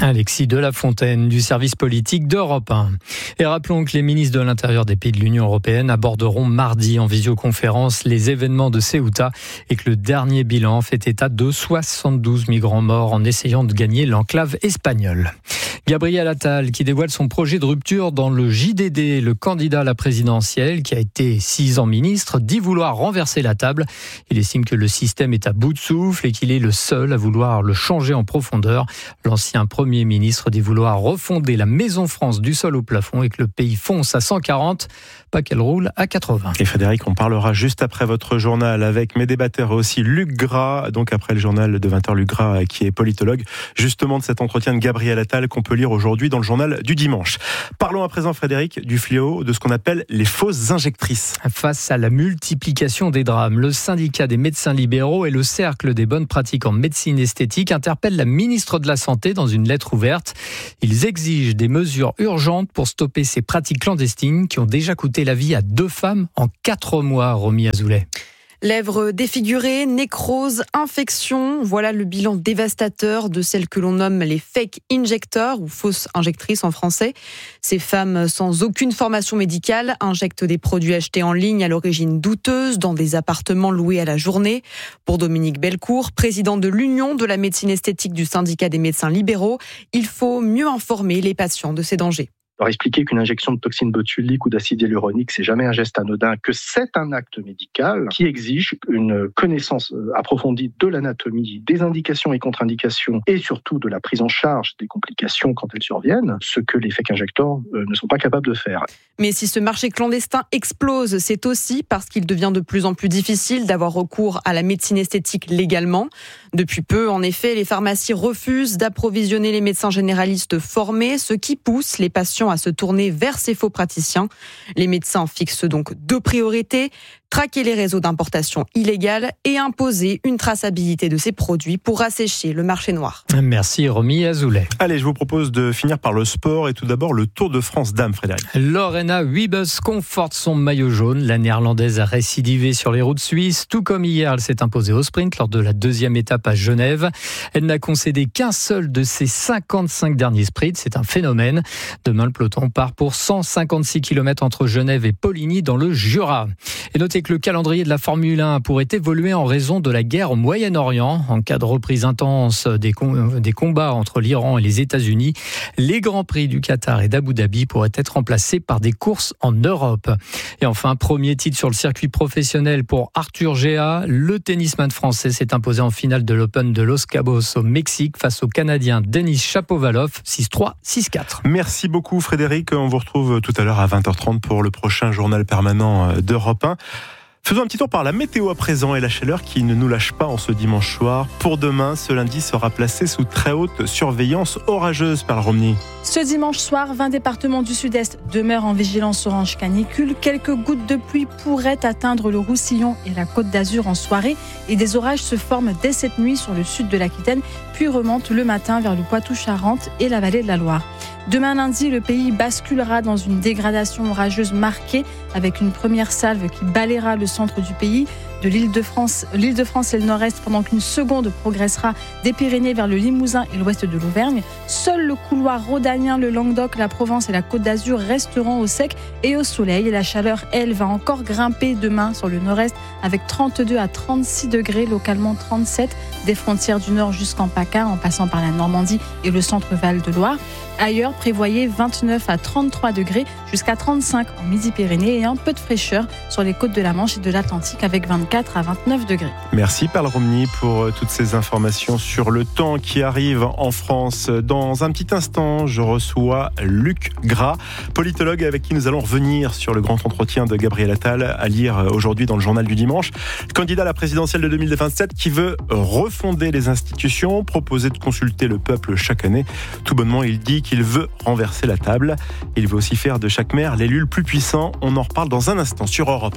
Alexis de la Fontaine du service politique d'Europe un. Et rappelons que les ministres de l'Intérieur des pays de l'Union européenne aborderont mardi en visioconférence les événements de Ceuta et que le dernier bilan fait état de soixante-douze migrants morts en essayant de gagner l'enclave espagnole. Gabriel Attal qui dévoile son projet de rupture dans le J D D. Le candidat à la présidentielle, qui a été six ans ministre, dit vouloir renverser la table. Il estime que le système est à bout de souffle et qu'il est le seul à vouloir le changer en profondeur. L'ancien Premier ministre dit vouloir refonder la Maison France du sol au plafond et que le pays fonce à cent quarante, pas qu'elle roule à quatre-vingts. Et Frédéric, on parlera juste après votre journal avec mes débatteurs et aussi Luc Gras, donc après le journal de vingt heures, Luc Gras qui est politologue, justement de cet entretien de Gabriel Attal qu'on peut lire aujourd'hui dans le journal du dimanche. Parlons à présent, Frédéric, du fléau de ce qu'on appelle les fausses injectrices. Face à la multiplication des drames, le syndicat des médecins libéraux et le cercle des bonnes pratiques en médecine esthétique interpellent la ministre de la Santé dans une lettre ouverte. Ils exigent des mesures urgentes pour stopper ces pratiques clandestines qui ont déjà coûté la vie à deux femmes en quatre mois, Romy Azoulay. Lèvres défigurées, nécrose, infection, voilà le bilan dévastateur de celles que l'on nomme les fake injecteurs ou fausses injectrices en français. Ces femmes sans aucune formation médicale injectent des produits achetés en ligne à l'origine douteuse dans des appartements loués à la journée. Pour Dominique Bellecour, président de l'Union de la médecine esthétique du syndicat des médecins libéraux, il faut mieux informer les patients de ces dangers. Leur expliquer qu'une injection de toxine botulique ou d'acide hyaluronique, c'est jamais un geste anodin, que c'est un acte médical qui exige une connaissance approfondie de l'anatomie, des indications et contre-indications, et surtout de la prise en charge des complications quand elles surviennent, ce que les fake injecteurs ne sont pas capables de faire. Mais si ce marché clandestin explose, c'est aussi parce qu'il devient de plus en plus difficile d'avoir recours à la médecine esthétique légalement. Depuis peu, en effet, les pharmacies refusent d'approvisionner les médecins généralistes formés, ce qui pousse les patients à se tourner vers ces faux praticiens. Les médecins fixent donc deux priorités: traquer les réseaux d'importation illégale et imposer une traçabilité de ces produits pour assécher le marché noir. Merci Romy Azoulay. Allez, je vous propose de finir par le sport et tout d'abord le Tour de France dames, Frédéric. Lorena Wiebes conforte son maillot jaune. La néerlandaise a récidivé sur les routes suisses. Tout comme hier, elle s'est imposée au sprint lors de la deuxième étape à Genève. Elle n'a concédé qu'un seul de ses cinquante-cinq derniers sprints. C'est un phénomène. Demain, le peloton part pour cent cinquante-six kilomètres entre Genève et Poligny dans le Jura. Et notez que le calendrier de la Formule un pourrait évoluer en raison de la guerre au Moyen-Orient. En cas de reprise intense des, com- des combats entre l'Iran et les États-Unis, les Grands Prix du Qatar et d'Abu Dhabi pourraient être remplacés par des courses en Europe. Et enfin, premier titre sur le circuit professionnel pour Arthur Géa. Le tennisman français s'est imposé en finale de l'Open de Los Cabos au Mexique face au Canadien Denis Shapovalov, six trois, six quatre. Merci beaucoup Frédéric. On vous retrouve tout à l'heure à vingt heures trente pour le prochain journal permanent d'Europe un. Faisons un petit tour par la météo à présent et la chaleur qui ne nous lâche pas en ce dimanche soir. Pour demain, ce lundi sera placé sous très haute surveillance orageuse par le Romney. Ce dimanche soir, vingt départements du sud-est demeurent en vigilance orange canicule. Quelques gouttes de pluie pourraient atteindre le Roussillon et la Côte d'Azur en soirée. Et des orages se forment dès cette nuit sur le sud de l'Aquitaine, puis remontent le matin vers le Poitou-Charentes et la vallée de la Loire. Demain lundi, le pays basculera dans une dégradation orageuse marquée avec une première salve qui balayera le centre du pays, de l'Île-de-France, l'Île-de-France et le nord-est, pendant qu'une seconde progressera des Pyrénées vers le Limousin et l'ouest de l'Auvergne. Seul le couloir rhodanien, le Languedoc, la Provence et la Côte d'Azur resteront au sec et au soleil. Et la chaleur, elle, va encore grimper demain sur le nord-est avec trente-deux à trente-six degrés, localement trente-sept, des frontières du nord jusqu'en PACA, en passant par la Normandie et le centre-Val de Loire. Ailleurs, prévoyez vingt-neuf à trente-trois degrés jusqu'à trente-cinq en Midi-Pyrénées et un peu de fraîcheur sur les côtes de la Manche et de l'Atlantique avec vingt-quatre à vingt-neuf degrés. Merci Perle Romney pour toutes ces informations sur le temps qui arrive en France. Dans un petit instant, je reçois Luc Gras, politologue avec qui nous allons revenir sur le grand entretien de Gabriel Attal à lire aujourd'hui dans le journal du dimanche. Candidat à la présidentielle de deux mille vingt-sept qui veut refonder les institutions, proposer de consulter le peuple chaque année. Tout bonnement, il dit qu'il veut renverser la table. Il veut aussi faire de chaque maire l'élu le plus puissant. On en reparle dans un instant sur Europe.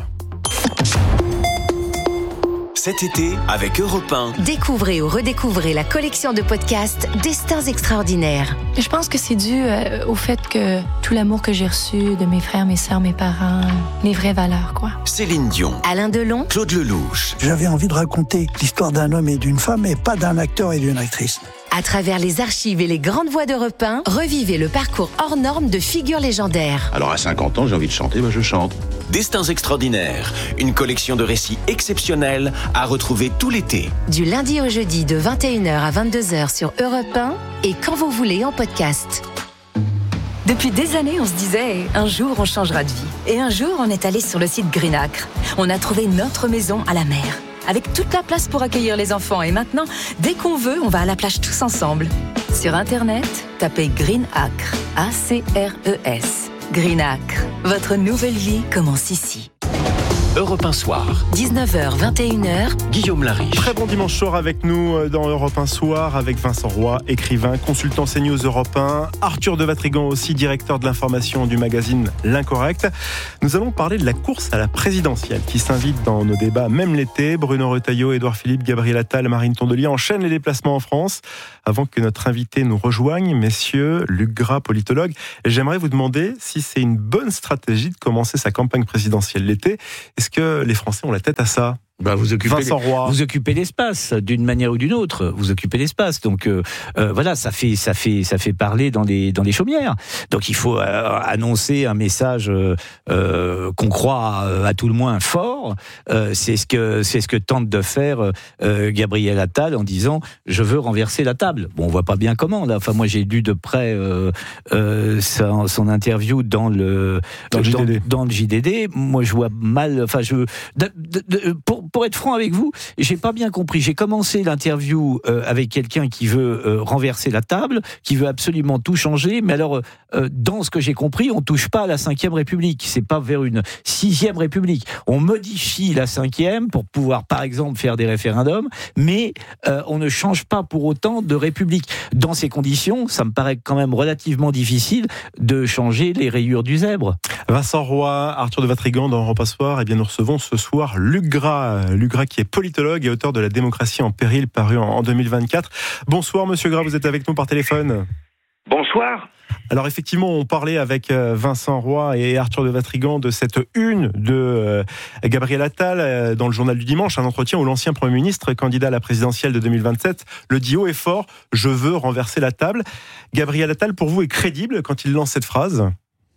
Cet été, avec Europe un. Découvrez ou redécouvrez la collection de podcasts Destins extraordinaires. Je pense que c'est dû euh, au fait que tout l'amour que j'ai reçu de mes frères, mes sœurs, mes parents, les vraies valeurs, quoi. Céline Dion. Alain Delon. Claude Lelouch. J'avais envie de raconter l'histoire d'un homme et d'une femme et pas d'un acteur et d'une actrice. À travers les archives et les grandes voix d'Europe un, revivez le parcours hors norme de figures légendaires. Alors à cinquante ans, j'ai envie de chanter, bah je chante. Destins extraordinaires, une collection de récits exceptionnels à retrouver tout l'été. Du lundi au jeudi de vingt et une heures à vingt-deux heures sur Europe un et quand vous voulez en podcast. Depuis des années, on se disait, un jour on changera de vie. Et un jour, on est allé sur le site Greenacre. On a trouvé notre maison à la mer, avec toute la place pour accueillir les enfants. Et maintenant, dès qu'on veut, on va à la plage tous ensemble. Sur Internet, tapez Greenacre, A C R E S. Greenacre, votre nouvelle vie commence ici. Europe un Soir. dix-neuf heures, vingt et une heures. Guillaume Lariche. Très bon dimanche soir avec nous dans Europe un Soir avec Vincent Roy, écrivain, consultant CNews Europe un, Arthur de Vatrigan aussi, directeur de l'information du magazine L'Incorrect. Nous allons parler de la course à la présidentielle qui s'invite dans nos débats même l'été. Bruno Retailleau, Édouard Philippe, Gabriel Attal, Marine Tondelier enchaînent les déplacements en France. Avant que notre invité nous rejoigne, messieurs, Luc Gras, politologue, j'aimerais vous demander si c'est une bonne stratégie de commencer sa campagne présidentielle l'été. Est-ce que les Français ont la tête à ça ? Bah vous occupez Vincent Roy. Vous occupez l'espace d'une manière ou d'une autre. Vous occupez l'espace, donc euh, euh, voilà, ça fait ça fait ça fait parler dans les dans les chaumières. Donc il faut euh, annoncer un message euh, euh, qu'on croit euh, à tout le moins fort. Euh, c'est ce que c'est ce que tente de faire euh, Gabriel Attal en disant je veux renverser la table. Bon, on voit pas bien comment là. Enfin moi j'ai lu de près euh, euh, son, son interview dans le dans, dans, le dans le J D D. Moi je vois mal. Enfin je de, de, de, pour Pour être franc avec vous, j'ai pas bien compris. J'ai commencé l'interview euh, avec quelqu'un qui veut euh, renverser la table, qui veut absolument tout changer. Mais alors, euh, dans ce que j'ai compris, on touche pas à la cinquième République. C'est pas vers une sixième République. On modifie la cinquième pour pouvoir, par exemple, faire des référendums, mais euh, on ne change pas pour autant de République. Dans ces conditions, ça me paraît quand même relativement difficile de changer les rayures du zèbre. Vincent Roy, Arthur de Vatrigan dans Europe un Soir. Eh bien, nous recevons ce soir Luc Gras. Luc Gras qui est politologue et auteur de La démocratie en péril, paru en deux mille vingt-quatre. Bonsoir Monsieur Gras, vous êtes avec nous par téléphone. Bonsoir. Alors effectivement, on parlait avec Vincent Roy et Arthur de Vatrigan de cette une de Gabriel Attal dans le journal du dimanche, un entretien où l'ancien Premier ministre, candidat à la présidentielle de deux mille vingt-sept, le dit haut et fort, je veux renverser la table. Gabriel Attal, pour vous, est crédible quand il lance cette phrase ?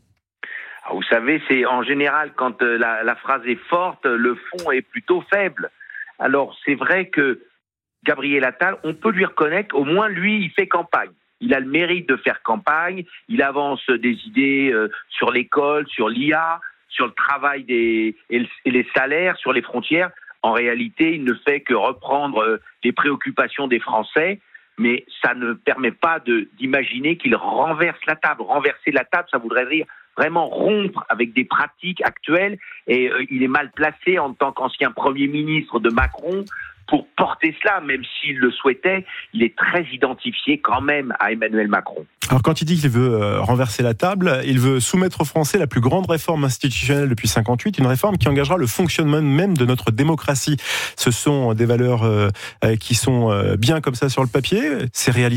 Vous savez, c'est en général quand la, la phrase est forte, le fond est plutôt faible. Alors c'est vrai que Gabriel Attal, on peut lui reconnaître, au moins lui, il fait campagne. Il a le mérite de faire campagne, il avance des idées euh, sur l'école, sur l'I A, sur le travail des, et, le, et les salaires, sur les frontières. En réalité, il ne fait que reprendre euh, les préoccupations des Français, mais ça ne permet pas de, d'imaginer qu'il renverse la table. Renverser la table, ça voudrait dire vraiment rompre avec des pratiques actuelles, et euh, il est mal placé en tant qu'ancien Premier ministre de Macron pour porter cela, même s'il le souhaitait, il est très identifié quand même à Emmanuel Macron. Alors quand il dit qu'il veut euh, renverser la table, il veut soumettre aux Français la plus grande réforme institutionnelle depuis cinquante-huit, une réforme qui engagera le fonctionnement même de notre démocratie. Ce sont des valeurs euh, qui sont euh, bien comme ça sur le papier, c'est réalisable ?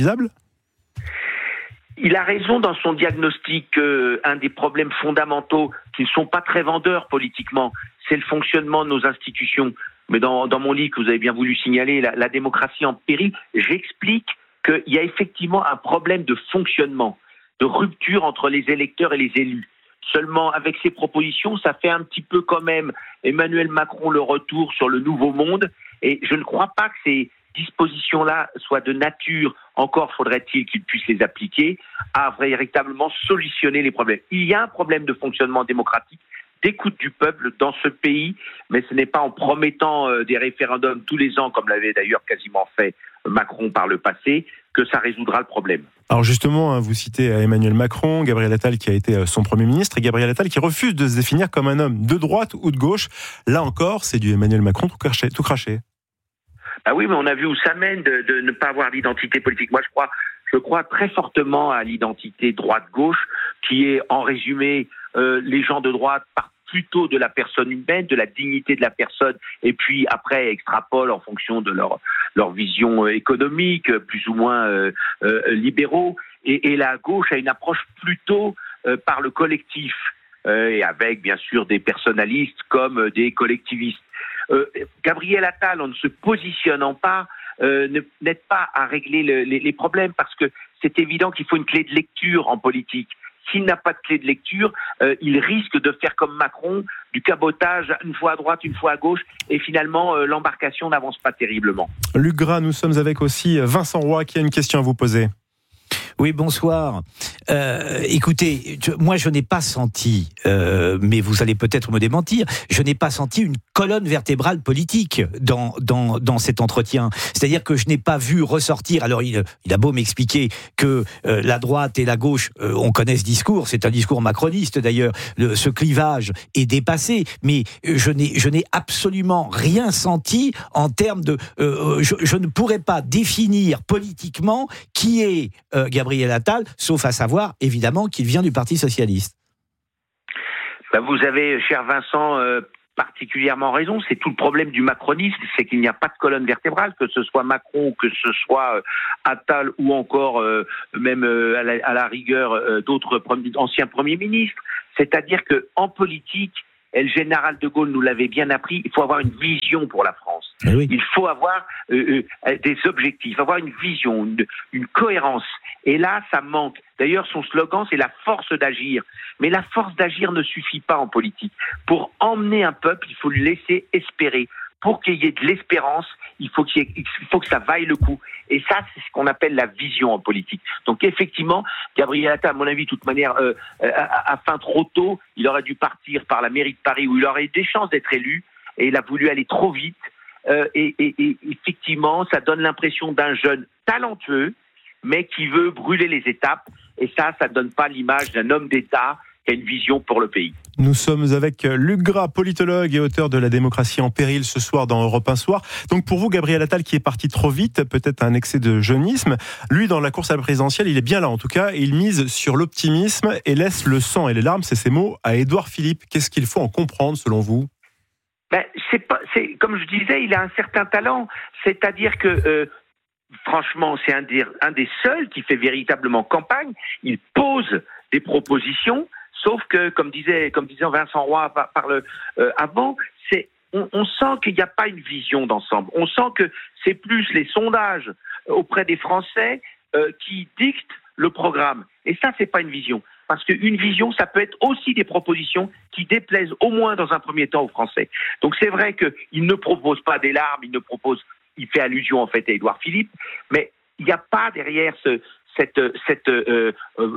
Il a raison dans son diagnostic. Euh, un des problèmes fondamentaux qui ne sont pas très vendeurs politiquement, c'est le fonctionnement de nos institutions. Mais dans, dans mon livre que vous avez bien voulu signaler, la, la démocratie en péril, j'explique qu'il y a effectivement un problème de fonctionnement, de rupture entre les électeurs et les élus. Seulement, avec ces propositions, ça fait un petit peu quand même Emmanuel Macron le retour sur le nouveau monde. Et je ne crois pas que ces dispositions-là soient de nature, encore faudrait-il qu'il puisse les appliquer, à véritablement solutionner les problèmes. Il y a un problème de fonctionnement démocratique, d'écoute du peuple dans ce pays, mais ce n'est pas en promettant euh, des référendums tous les ans, comme l'avait d'ailleurs quasiment fait Macron par le passé, que ça résoudra le problème. Alors justement, vous citez Emmanuel Macron, Gabriel Attal qui a été son Premier ministre, et Gabriel Attal qui refuse de se définir comme un homme de droite ou de gauche. Là encore, c'est du Emmanuel Macron tout craché. Tout craché. Ah oui, mais on a vu où ça mène de, de ne pas avoir d'identité politique. Moi, je crois, je crois très fortement à l'identité droite-gauche, qui est, en résumé, euh, les gens de droite partent plutôt de la personne humaine, de la dignité de la personne, et puis après extrapolent en fonction de leur leur vision économique, plus ou moins euh, euh, libéraux. Et, et la gauche a une approche plutôt euh, par le collectif, euh, et avec bien sûr des personnalistes comme des collectivistes. Euh, Gabriel Attal, en ne se positionnant pas, euh, ne, n'aide pas à régler le, les, les problèmes, parce que c'est évident qu'il faut une clé de lecture en politique. S'il n'a pas de clé de lecture, euh, il risque de faire comme Macron, du cabotage une fois à droite, une fois à gauche, et finalement euh, l'embarcation n'avance pas terriblement. Luc Gras, nous sommes avec aussi Vincent Roy qui a une question à vous poser. Oui, bonsoir. Euh, écoutez, je, moi je n'ai pas senti, euh, mais vous allez peut-être me démentir, je n'ai pas senti une colonne vertébrale politique dans dans dans cet entretien. C'est-à-dire que je n'ai pas vu ressortir. Alors il, il a beau m'expliquer que euh, la droite et la gauche, euh, on connaît ce discours, c'est un discours macroniste d'ailleurs. Le, ce clivage est dépassé, mais je n'ai je n'ai absolument rien senti en termes de. Euh, je, je ne pourrais pas définir politiquement qui est euh, Gabriel Attal, sauf à savoir, évidemment, qu'il vient du Parti Socialiste. Ben vous avez, cher Vincent, euh, particulièrement raison. C'est tout le problème du macronisme, c'est qu'il n'y a pas de colonne vertébrale, que ce soit Macron, ou que ce soit euh, Attal, ou encore euh, même euh, à, la, à la rigueur euh, d'autres pre- anciens premiers ministres. C'est-à-dire qu'en politique, et le général de Gaulle nous l'avait bien appris, il faut avoir une vision pour la France. Oui. Il faut avoir euh, euh, des objectifs, avoir une vision, une, une cohérence. Et là, ça manque. D'ailleurs, son slogan, c'est la force d'agir. Mais la force d'agir ne suffit pas en politique. Pour emmener un peuple, il faut lui laisser espérer. Pour qu'il y ait de l'espérance, il faut, qu'il y ait, il faut que ça vaille le coup. Et ça, c'est ce qu'on appelle la vision en politique. Donc effectivement, Gabriel Attal, à mon avis, de toute manière, euh, à, à fin trop tôt, il aurait dû partir par la mairie de Paris, où il aurait eu des chances d'être élu, et il a voulu aller trop vite. Euh, et, et, et effectivement, ça donne l'impression d'un jeune talentueux, mais qui veut brûler les étapes. Et ça, ça ne donne pas l'image d'un homme d'État qui a une vision pour le pays. Nous sommes avec Luc Gras, politologue et auteur de La démocratie en péril ce soir dans Europe un Soir. Donc pour vous, Gabriel Attal, qui est parti trop vite, peut-être un excès de jeunisme, lui, dans la course à la présidentielle, il est bien là en tout cas, et il mise sur l'optimisme et laisse le sang et les larmes, c'est ses mots, à Édouard Philippe. Qu'est-ce qu'il faut en comprendre selon vous ? Ben, c'est pas, c'est, comme je disais, il a un certain talent, c'est-à-dire que euh, franchement, c'est un des, un des seuls qui fait véritablement campagne. Il pose des propositions, sauf que, comme disait, comme disait Vincent Roy par, par le, euh, avant, c'est, on, on sent qu'il n'y a pas une vision d'ensemble. On sent que c'est plus les sondages auprès des Français euh, qui dictent le programme. Et ça, c'est pas une vision. Parce qu'une vision, ça peut être aussi des propositions qui déplaisent au moins dans un premier temps aux Français. Donc c'est vrai qu'il ne propose pas des larmes, il ne propose, il fait allusion en fait à Édouard Philippe, mais il n'y a pas derrière ce, cette, cette euh, euh,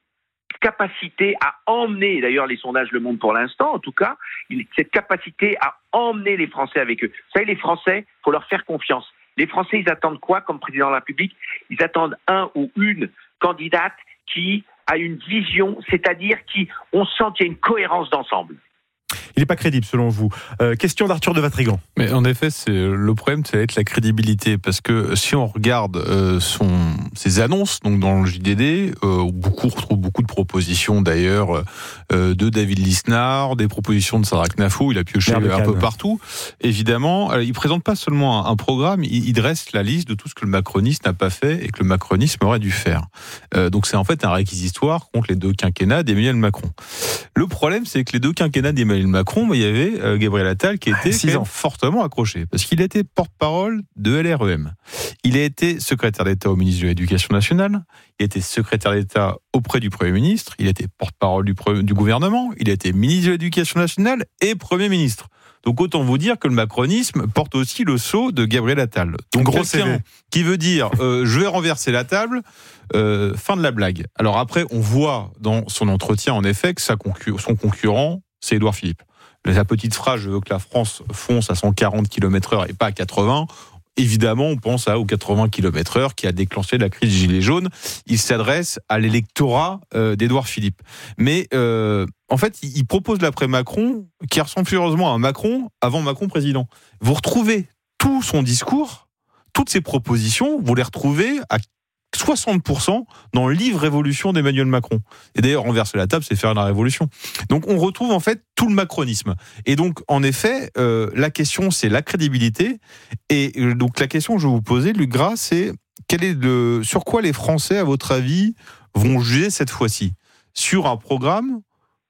capacité à emmener, d'ailleurs les sondages le montrent pour l'instant en tout cas, cette capacité à emmener les Français avec eux. Vous savez, les Français, il faut leur faire confiance. Les Français, ils attendent quoi comme président de la République ? Ils attendent un ou une candidate qui a une vision, c'est-à-dire qu'on sent qu'il y a une cohérence d'ensemble. Il n'est pas crédible selon vous. Euh, question d'Arthur de Vatrigan. Mais en effet, c'est, le problème, ça va être la crédibilité. Parce que si on regarde euh, son, ses annonces, donc dans le J D D, euh, beaucoup, on retrouve beaucoup de propositions d'ailleurs euh, de David Lisnard, des propositions de Sarah Knafo, il a pioché un calme. peu partout. Évidemment, il ne présente pas seulement un, un programme, il, il dresse la liste de tout ce que le macronisme n'a pas fait et que le macronisme aurait dû faire. Euh, donc c'est en fait un réquisitoire contre les deux quinquennats d'Emmanuel Macron. Le problème, c'est que les deux quinquennats d'Emmanuel Macron, il y avait euh, Gabriel Attal qui était quand même fortement accroché, parce qu'il a été porte-parole de L R E M. Il a été secrétaire d'État au ministre de l'Éducation nationale, il a été secrétaire d'État auprès du Premier ministre, il a été porte-parole du, du gouvernement, il a été ministre de l'Éducation nationale et Premier ministre. Donc autant vous dire que le macronisme porte aussi le sceau de Gabriel Attal. Donc gros quelqu'un qui veut dire euh, je vais renverser la table, euh, fin de la blague. Alors après, on voit dans son entretien en effet que sa concur- son concurrent, c'est Édouard Philippe. La petite phrase, je veux que la France fonce à cent quarante kilomètres heure et pas à quatre-vingts. Évidemment, on pense à, aux quatre-vingts kilomètres heure qui a déclenché la crise Gilets jaunes. Il s'adresse à l'électorat euh, d'Édouard Philippe. Mais euh, en fait, il propose l'après-Macron qui ressemble furieusement à un Macron avant Macron président. Vous retrouvez tout son discours, toutes ses propositions, vous les retrouvez à soixante pour cent dans le livre Révolution d'Emmanuel Macron. Et d'ailleurs, renverser la table, c'est faire la révolution. Donc, on retrouve en fait tout le macronisme. Et donc, en effet, euh, la question, c'est la crédibilité. Et euh, donc, la question que je vais vous poser, Luc Gras, c'est quel est le, sur quoi les Français, à votre avis, vont juger cette fois-ci ? Sur un programme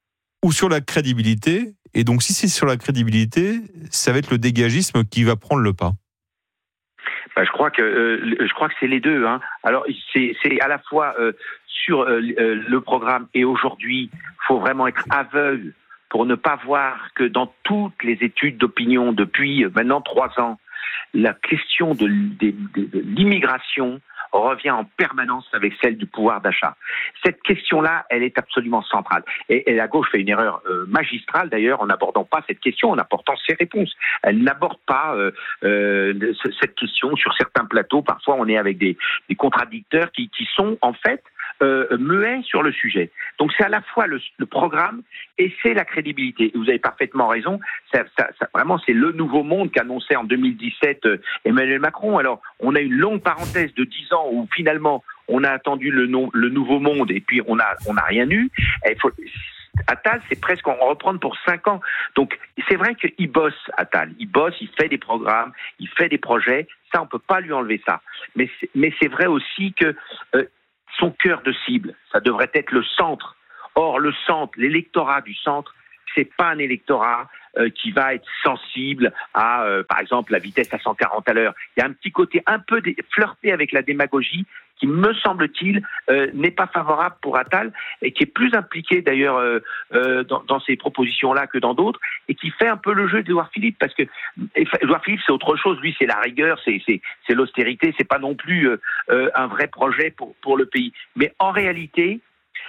ou sur la crédibilité ? Et donc, si c'est sur la crédibilité, ça va être le dégagisme qui va prendre le pas. Bah, je crois que euh, je crois que c'est les deux. Hein. Alors c'est, c'est à la fois euh, sur euh, le programme et aujourd'hui, il faut vraiment être aveugle pour ne pas voir que dans toutes les études d'opinion depuis maintenant trois ans, la question de, de, de, de l'immigration revient en permanence avec celle du pouvoir d'achat. Cette question-là, elle est absolument centrale. Et, et la gauche fait une erreur euh, magistrale, d'ailleurs, en n'abordant pas cette question, en apportant ses réponses. Elle n'aborde pas euh, euh, cette question sur certains plateaux. Parfois, on est avec des, des contradicteurs qui, qui sont, en fait, Euh, muet sur le sujet. Donc c'est à la fois le, le programme et c'est la crédibilité. Vous avez parfaitement raison. Ça, ça, ça, vraiment, c'est le nouveau monde qu'annonçait en deux mille dix-sept euh, Emmanuel Macron. Alors, on a une longue parenthèse de dix ans où finalement on a attendu le, nom, le nouveau monde et puis on a on n'a rien eu. Et faut, Attal, c'est presque en reprendre pour cinq ans. Donc, c'est vrai qu'il bosse, Attal. Il bosse, il fait des programmes, il fait des projets. Ça, on peut pas lui enlever ça. Mais c'est, mais c'est vrai aussi que euh, son cœur de cible, ça devrait être le centre. Or, le centre, l'électorat du centre, c'est pas un électorat euh, qui va être sensible à, euh, par exemple, la vitesse à cent quarante à l'heure. Il y a un petit côté un peu dé- flirté avec la démagogie qui, me semble-t-il, euh, n'est pas favorable pour Attal et qui est plus impliqué d'ailleurs euh, euh, dans, dans ces propositions-là que dans d'autres et qui fait un peu le jeu d'Édouard Philippe parce que Édouard Philippe c'est autre chose, lui c'est la rigueur, c'est, c'est, c'est l'austérité, c'est pas non plus euh, euh, un vrai projet pour, pour le pays. Mais en réalité,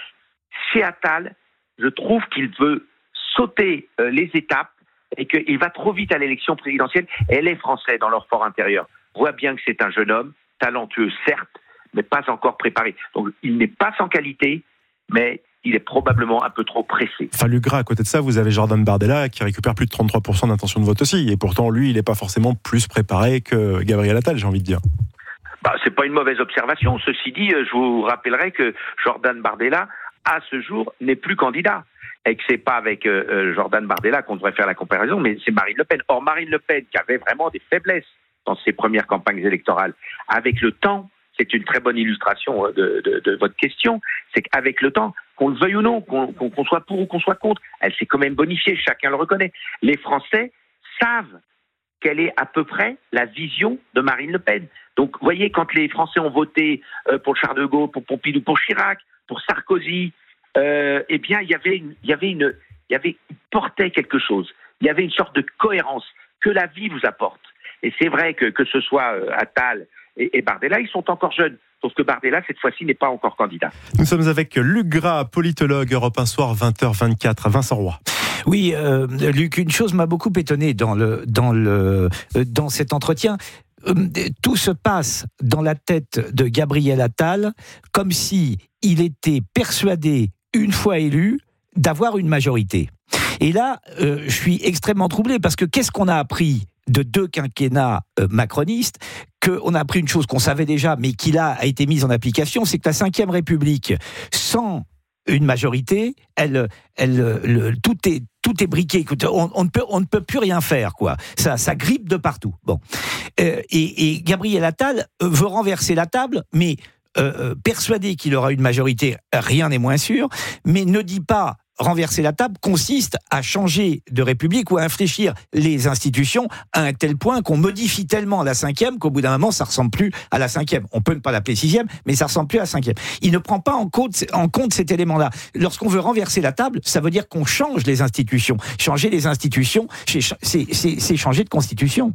chez Attal, je trouve qu'il veut sauter euh, les étapes et qu'il va trop vite à l'élection présidentielle et les Français dans leur fort intérieur voient bien que c'est un jeune homme, talentueux certes, mais pas encore préparé. Donc il n'est pas sans qualité, mais il est probablement un peu trop pressé. Enfin, Lugras, à côté de ça, vous avez Jordan Bardella qui récupère plus de trente-trois pour cent d'intention de vote aussi, et pourtant lui, il n'est pas forcément plus préparé que Gabriel Attal, j'ai envie de dire. Bah, c'est pas une mauvaise observation. Ceci dit, je vous rappellerai que Jordan Bardella, à ce jour, n'est plus candidat. Et que c'est pas avec euh, Jordan Bardella qu'on devrait faire la comparaison, mais c'est Marine Le Pen. Or, Marine Le Pen, qui avait vraiment des faiblesses dans ses premières campagnes électorales, avec le temps, c'est une très bonne illustration de, de, de votre question, c'est qu'avec le temps, qu'on le veuille ou non, qu'on, qu'on, qu'on soit pour ou qu'on soit contre, elle s'est quand même bonifiée, chacun le reconnaît. Les Français savent quelle est à peu près la vision de Marine Le Pen. Donc, vous voyez, quand les Français ont voté pour Charles de Gaulle, pour Pompidou, pour Chirac, pour Sarkozy, euh, eh bien, il y avait une, il y avait une, il y avait, il portait quelque chose. Il y avait une sorte de cohérence que la vie vous apporte. Et c'est vrai que que ce soit euh, Attal et, et Bardella, ils sont encore jeunes. Sauf que Bardella, cette fois-ci, n'est pas encore candidat. Nous sommes avec Luc Gras, politologue, Europe un Soir, vingt heures vingt-quatre, Vincent Roy. Oui, euh, Luc, une chose m'a beaucoup étonné dans, le, dans, le, dans cet entretien. Tout se passe dans la tête de Gabriel Attal comme si il était persuadé, une fois élu, d'avoir une majorité. Et là, euh, je suis extrêmement troublé parce que qu'est-ce qu'on a appris de deux quinquennats euh, macronistes, qu'on a appris une chose qu'on savait déjà, mais qui là a été mise en application, c'est que la cinquième République, sans une majorité, elle, elle, le, tout est tout est briqué. On, on ne peut on ne peut plus rien faire, quoi. Ça ça grippe de partout. Bon, euh, et, et Gabriel Attal veut renverser la table, mais euh, persuadé qu'il aura une majorité, rien n'est moins sûr, mais ne dit pas. Renverser la table consiste à changer de république ou à infléchir les institutions à un tel point qu'on modifie tellement la cinquième qu'au bout d'un moment, ça ressemble plus à la cinquième. On peut ne pas l'appeler sixième, mais ça ressemble plus à la cinquième. Il ne prend pas en compte, en compte cet élément-là. Lorsqu'on veut renverser la table, ça veut dire qu'on change les institutions. Changer les institutions, c'est, c'est, c'est changer de constitution.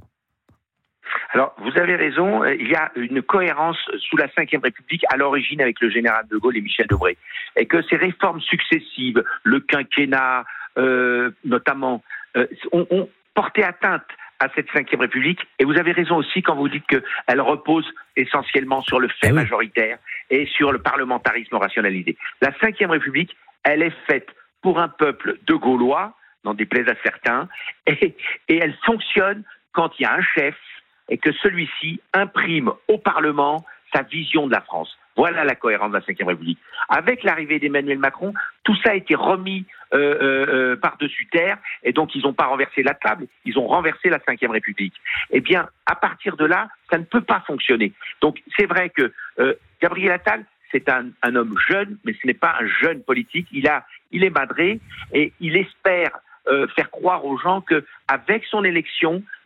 Alors, vous avez raison, il y a une cohérence sous la cinquième République à l'origine avec le général de Gaulle et Michel Debré. Et que ces réformes successives, le quinquennat euh, notamment, euh, ont, ont porté atteinte à cette cinquième République. Et vous avez raison aussi quand vous dites qu'elle repose essentiellement sur le fait majoritaire et sur le parlementarisme rationalisé. La cinquième République, elle est faite pour un peuple de Gaulois, n'en déplaise à certains, et, et elle fonctionne quand il y a un chef et que celui-ci imprime au Parlement sa vision de la France. Voilà la cohérence de la cinquième République. Avec l'arrivée d'Emmanuel Macron, tout ça a été remis euh, euh, par-dessus terre, et donc ils n'ont pas renversé la table, ils ont renversé la cinquième République. Eh bien, à partir de là, ça ne peut pas fonctionner. Donc, c'est vrai que euh, Gabriel Attal, c'est un, un homme jeune, mais ce n'est pas un jeune politique. Il a, il est madré, et il espère euh, faire croire aux gens qu'avec son élection,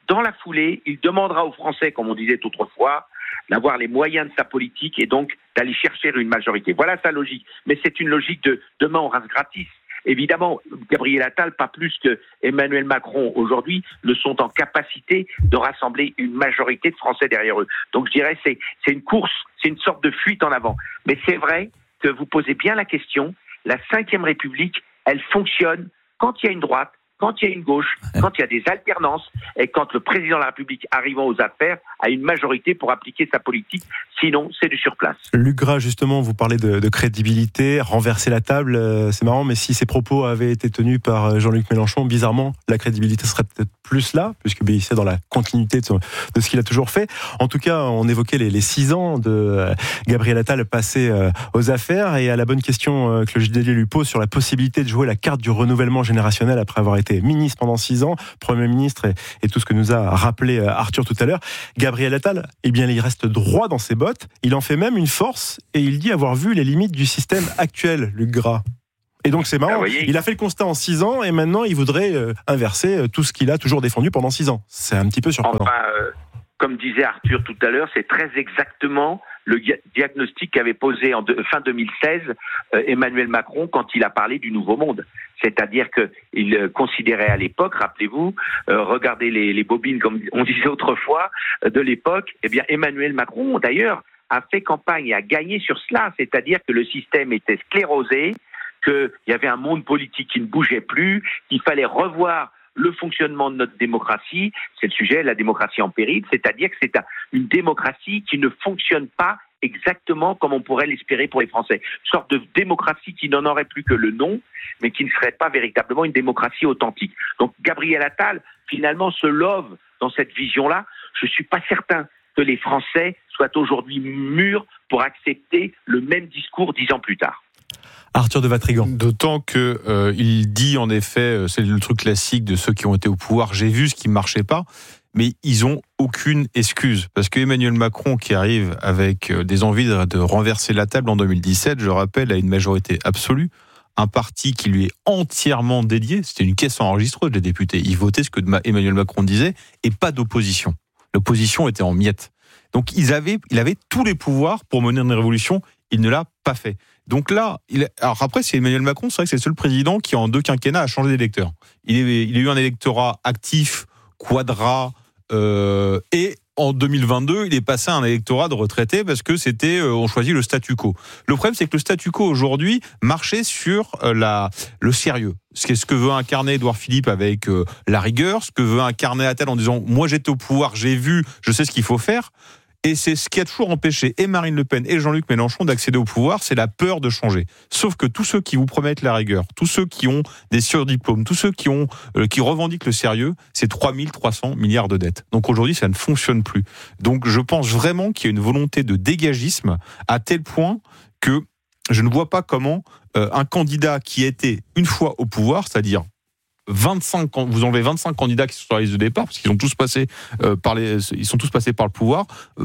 dans la foulée, il demandera aux Français, comme on disait autrefois, d'avoir les moyens de sa politique et donc d'aller chercher une majorité. Voilà sa logique. Mais c'est une logique de demain on rase gratis. Évidemment, Gabriel Attal, pas plus que Emmanuel Macron aujourd'hui, ne sont en capacité de rassembler une majorité de Français derrière eux. Donc je dirais c'est c'est une course, c'est une sorte de fuite en avant. Mais c'est vrai que vous posez bien la question. La cinquième République, elle fonctionne quand il y a une droite, quand il y a une gauche, quand il y a des alternances et quand le président de la République arrivant aux affaires a une majorité pour appliquer sa politique. Sinon, c'est du surplace. Luc Gras, justement, vous parlez de, de crédibilité, renverser la table, euh, c'est marrant, mais si ces propos avaient été tenus par Jean-Luc Mélenchon, bizarrement, la crédibilité serait peut-être plus là, puisque ben, c'est dans la continuité de, son, de ce qu'il a toujours fait. En tout cas, on évoquait les, les six ans de euh, Gabriel Attal passé euh, aux affaires, et à la bonne question euh, que le J D D lui pose sur la possibilité de jouer la carte du renouvellement générationnel après avoir été ministre pendant six ans, Premier ministre, et, et tout ce que nous a rappelé Arthur tout à l'heure. Gabriel Attal, eh bien, il reste droit dans ses bottes. Il en fait même une force et il dit avoir vu les limites du système actuel, Luc Gras. Et donc c'est marrant, ah, il a fait le constat en six ans et maintenant il voudrait euh, inverser tout ce qu'il a toujours défendu pendant six ans. C'est un petit peu surprenant. Enfin, euh, comme disait Arthur tout à l'heure, c'est très exactement le diagnostic qu'avait posé en de, fin deux mille seize euh, Emmanuel Macron quand il a parlé du Nouveau Monde. C'est-à-dire qu'il euh, considérait à l'époque, rappelez-vous, euh, regardez les, les bobines comme on disait autrefois euh, de l'époque, eh bien Emmanuel Macron d'ailleurs a fait campagne et a gagné sur cela, c'est-à-dire que le système était sclérosé, qu'il y avait un monde politique qui ne bougeait plus, qu'il fallait revoir le fonctionnement de notre démocratie. C'est le sujet, la démocratie en péril, c'est-à-dire que c'est une démocratie qui ne fonctionne pas exactement comme on pourrait l'espérer pour les Français. Une sorte de démocratie qui n'en aurait plus que le nom, mais qui ne serait pas véritablement une démocratie authentique. Donc Gabriel Attal, finalement, se love dans cette vision-là. Je ne suis pas certain que les Français soient aujourd'hui mûrs pour accepter le même discours dix ans plus tard. Arthur de Vatrigan. D'autant que euh, il dit en effet, c'est le truc classique de ceux qui ont été au pouvoir, j'ai vu ce qui ne marchait pas, mais ils ont aucune excuse. Parce que Emmanuel Macron, qui arrive avec des envies de, de renverser la table en deux mille dix-sept, je rappelle, à une majorité absolue, un parti qui lui est entièrement dédié, c'était une caisse enregistreuse des députés, ils votaient ce que Emmanuel Macron disait, et pas d'opposition. L'opposition était en miettes. Donc ils avaient, il avait tous les pouvoirs pour mener une révolution, il ne l'a pas fait. Donc là, il, alors après, c'est Emmanuel Macron, c'est vrai que c'est le seul président qui, en deux quinquennats, a changé d'électeur. Il, est, il a eu un électorat actif, quadra, euh, et en deux mille vingt-deux, il est passé à un électorat de retraités parce que c'était, euh, on choisit le statu quo. Le problème, c'est que le statu quo aujourd'hui marchait sur euh, la, le sérieux. C'est ce que veut incarner Édouard Philippe avec euh, la rigueur, ce que veut incarner Attal en disant, moi j'étais au pouvoir, j'ai vu, je sais ce qu'il faut faire. Et c'est ce qui a toujours empêché et Marine Le Pen et Jean-Luc Mélenchon d'accéder au pouvoir, c'est la peur de changer. Sauf que tous ceux qui vous promettent la rigueur, tous ceux qui ont des surdiplômes, tous ceux qui ont euh, qui revendiquent le sérieux, c'est trois mille trois cents milliards de dettes. Donc aujourd'hui, ça ne fonctionne plus. Donc je pense vraiment qu'il y a une volonté de dégagisme à tel point que je ne vois pas comment euh, un candidat qui était une fois au pouvoir, c'est-à-dire vingt-cinq, vous enlevez vingt-cinq candidats qui sont sur la liste de départ parce qu'ils ont tous passé euh, par les, ils sont tous passés par le pouvoir, euh,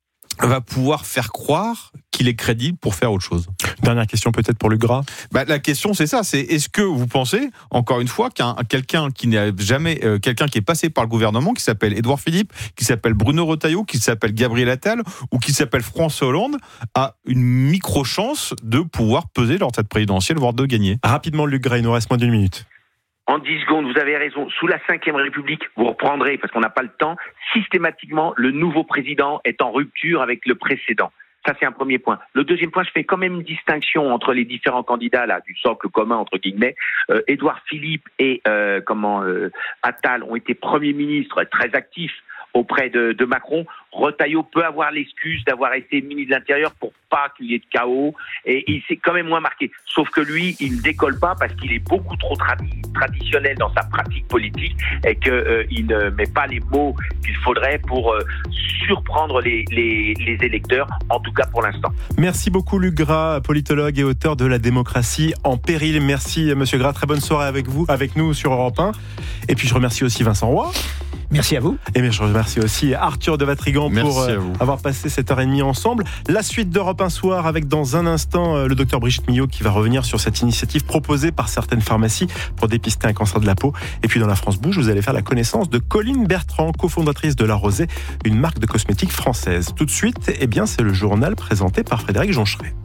va pouvoir faire croire qu'il est crédible pour faire autre chose. Dernière question peut-être pour Luc Gras. Bah, la question c'est ça, c'est est-ce que vous pensez encore une fois qu'un quelqu'un qui n'a jamais, euh, quelqu'un qui est passé par le gouvernement, qui s'appelle Édouard Philippe, qui s'appelle Bruno Retailleau, qui s'appelle Gabriel Attal ou qui s'appelle François Hollande, a une micro chance de pouvoir peser lors de cette présidentielle, voire de gagner. Rapidement, Luc Gras, il nous reste moins d'une minute. En dix secondes, vous avez raison. Sous la cinquième République, vous reprendrez, parce qu'on n'a pas le temps, systématiquement, le nouveau président est en rupture avec le précédent. Ça, c'est un premier point. Le deuxième point, je fais quand même une distinction entre les différents candidats là du socle commun, entre guillemets. Euh, Édouard Philippe et euh, comment euh, Attal ont été premiers ministres très actifs auprès de, de Macron. Retailleau peut avoir l'excuse d'avoir été ministre de l'Intérieur pour pas qu'il y ait de chaos, et il s'est quand même moins marqué. Sauf que lui, il ne décolle pas parce qu'il est beaucoup trop tradi- traditionnel dans sa pratique politique et qu'il euh, ne met pas les mots qu'il faudrait pour euh, surprendre les, les, les électeurs, en tout cas pour l'instant. Merci beaucoup Luc Gras, politologue et auteur de La démocratie en péril. Merci Monsieur Gras, très bonne soirée avec vous, avec nous sur Europe un. Et puis je remercie aussi Vincent Roy. Merci à vous. Et bien, je remercie aussi Arthur de Vatrigan Merci pour euh, avoir passé cette heure et demie ensemble. La suite d'Europe un soir avec dans un instant euh, le docteur Brigitte Millot qui va revenir sur cette initiative proposée par certaines pharmacies pour dépister un cancer de la peau. Et puis dans la France Bouge, vous allez faire la connaissance de Colline Bertrand, cofondatrice de La Rosée, une marque de cosmétiques française. Tout de suite, eh bien, c'est le journal présenté par Frédéric Joncheret.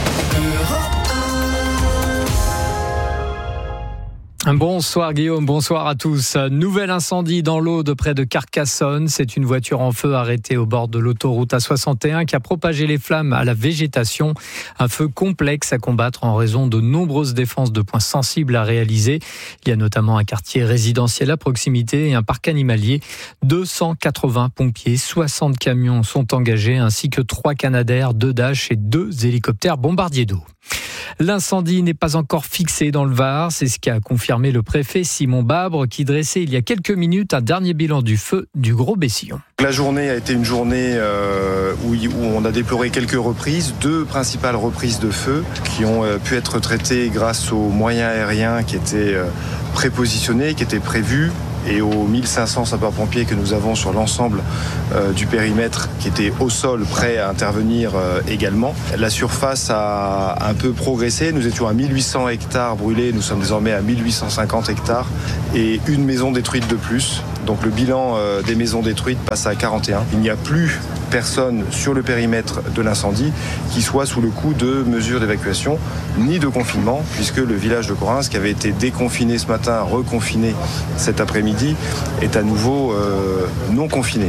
Bonsoir Guillaume, bonsoir à tous. Nouvel incendie dans l'Aude près de Carcassonne. C'est une voiture en feu arrêtée au bord de l'autoroute A soixante et un qui a propagé les flammes à la végétation. Un feu complexe à combattre en raison de nombreuses défenses de points sensibles à réaliser. Il y a notamment un quartier résidentiel à proximité et un parc animalier. deux cent quatre-vingts pompiers, soixante camions sont engagés ainsi que trois Canadair, deux Dash et deux hélicoptères bombardiers d'eau. L'incendie n'est pas encore fixé dans le Var, c'est ce qu'a confirmé le préfet Simon Babre qui dressait il y a quelques minutes un dernier bilan du feu du Gros-Bessillon. La journée a été une journée euh, où, où on a déploré quelques reprises, deux principales reprises de feu qui ont euh, pu être traitées grâce aux moyens aériens qui étaient euh, prépositionnés, qui étaient prévus, et aux mille cinq cents sapeurs-pompiers que nous avons sur l'ensemble euh, du périmètre qui était au sol, prêts à intervenir euh, également. La surface a un peu progressé. Nous étions à mille huit cents hectares brûlés. Nous sommes désormais à mille huit cent cinquante hectares et une maison détruite de plus. Donc le bilan euh, des maisons détruites passe à quarante et un. Il n'y a plus personne sur le périmètre de l'incendie qui soit sous le coup de mesures d'évacuation ni de confinement, puisque le village de Correns, qui avait été déconfiné ce matin, reconfiné cet après-midi, est à nouveau euh, non confiné.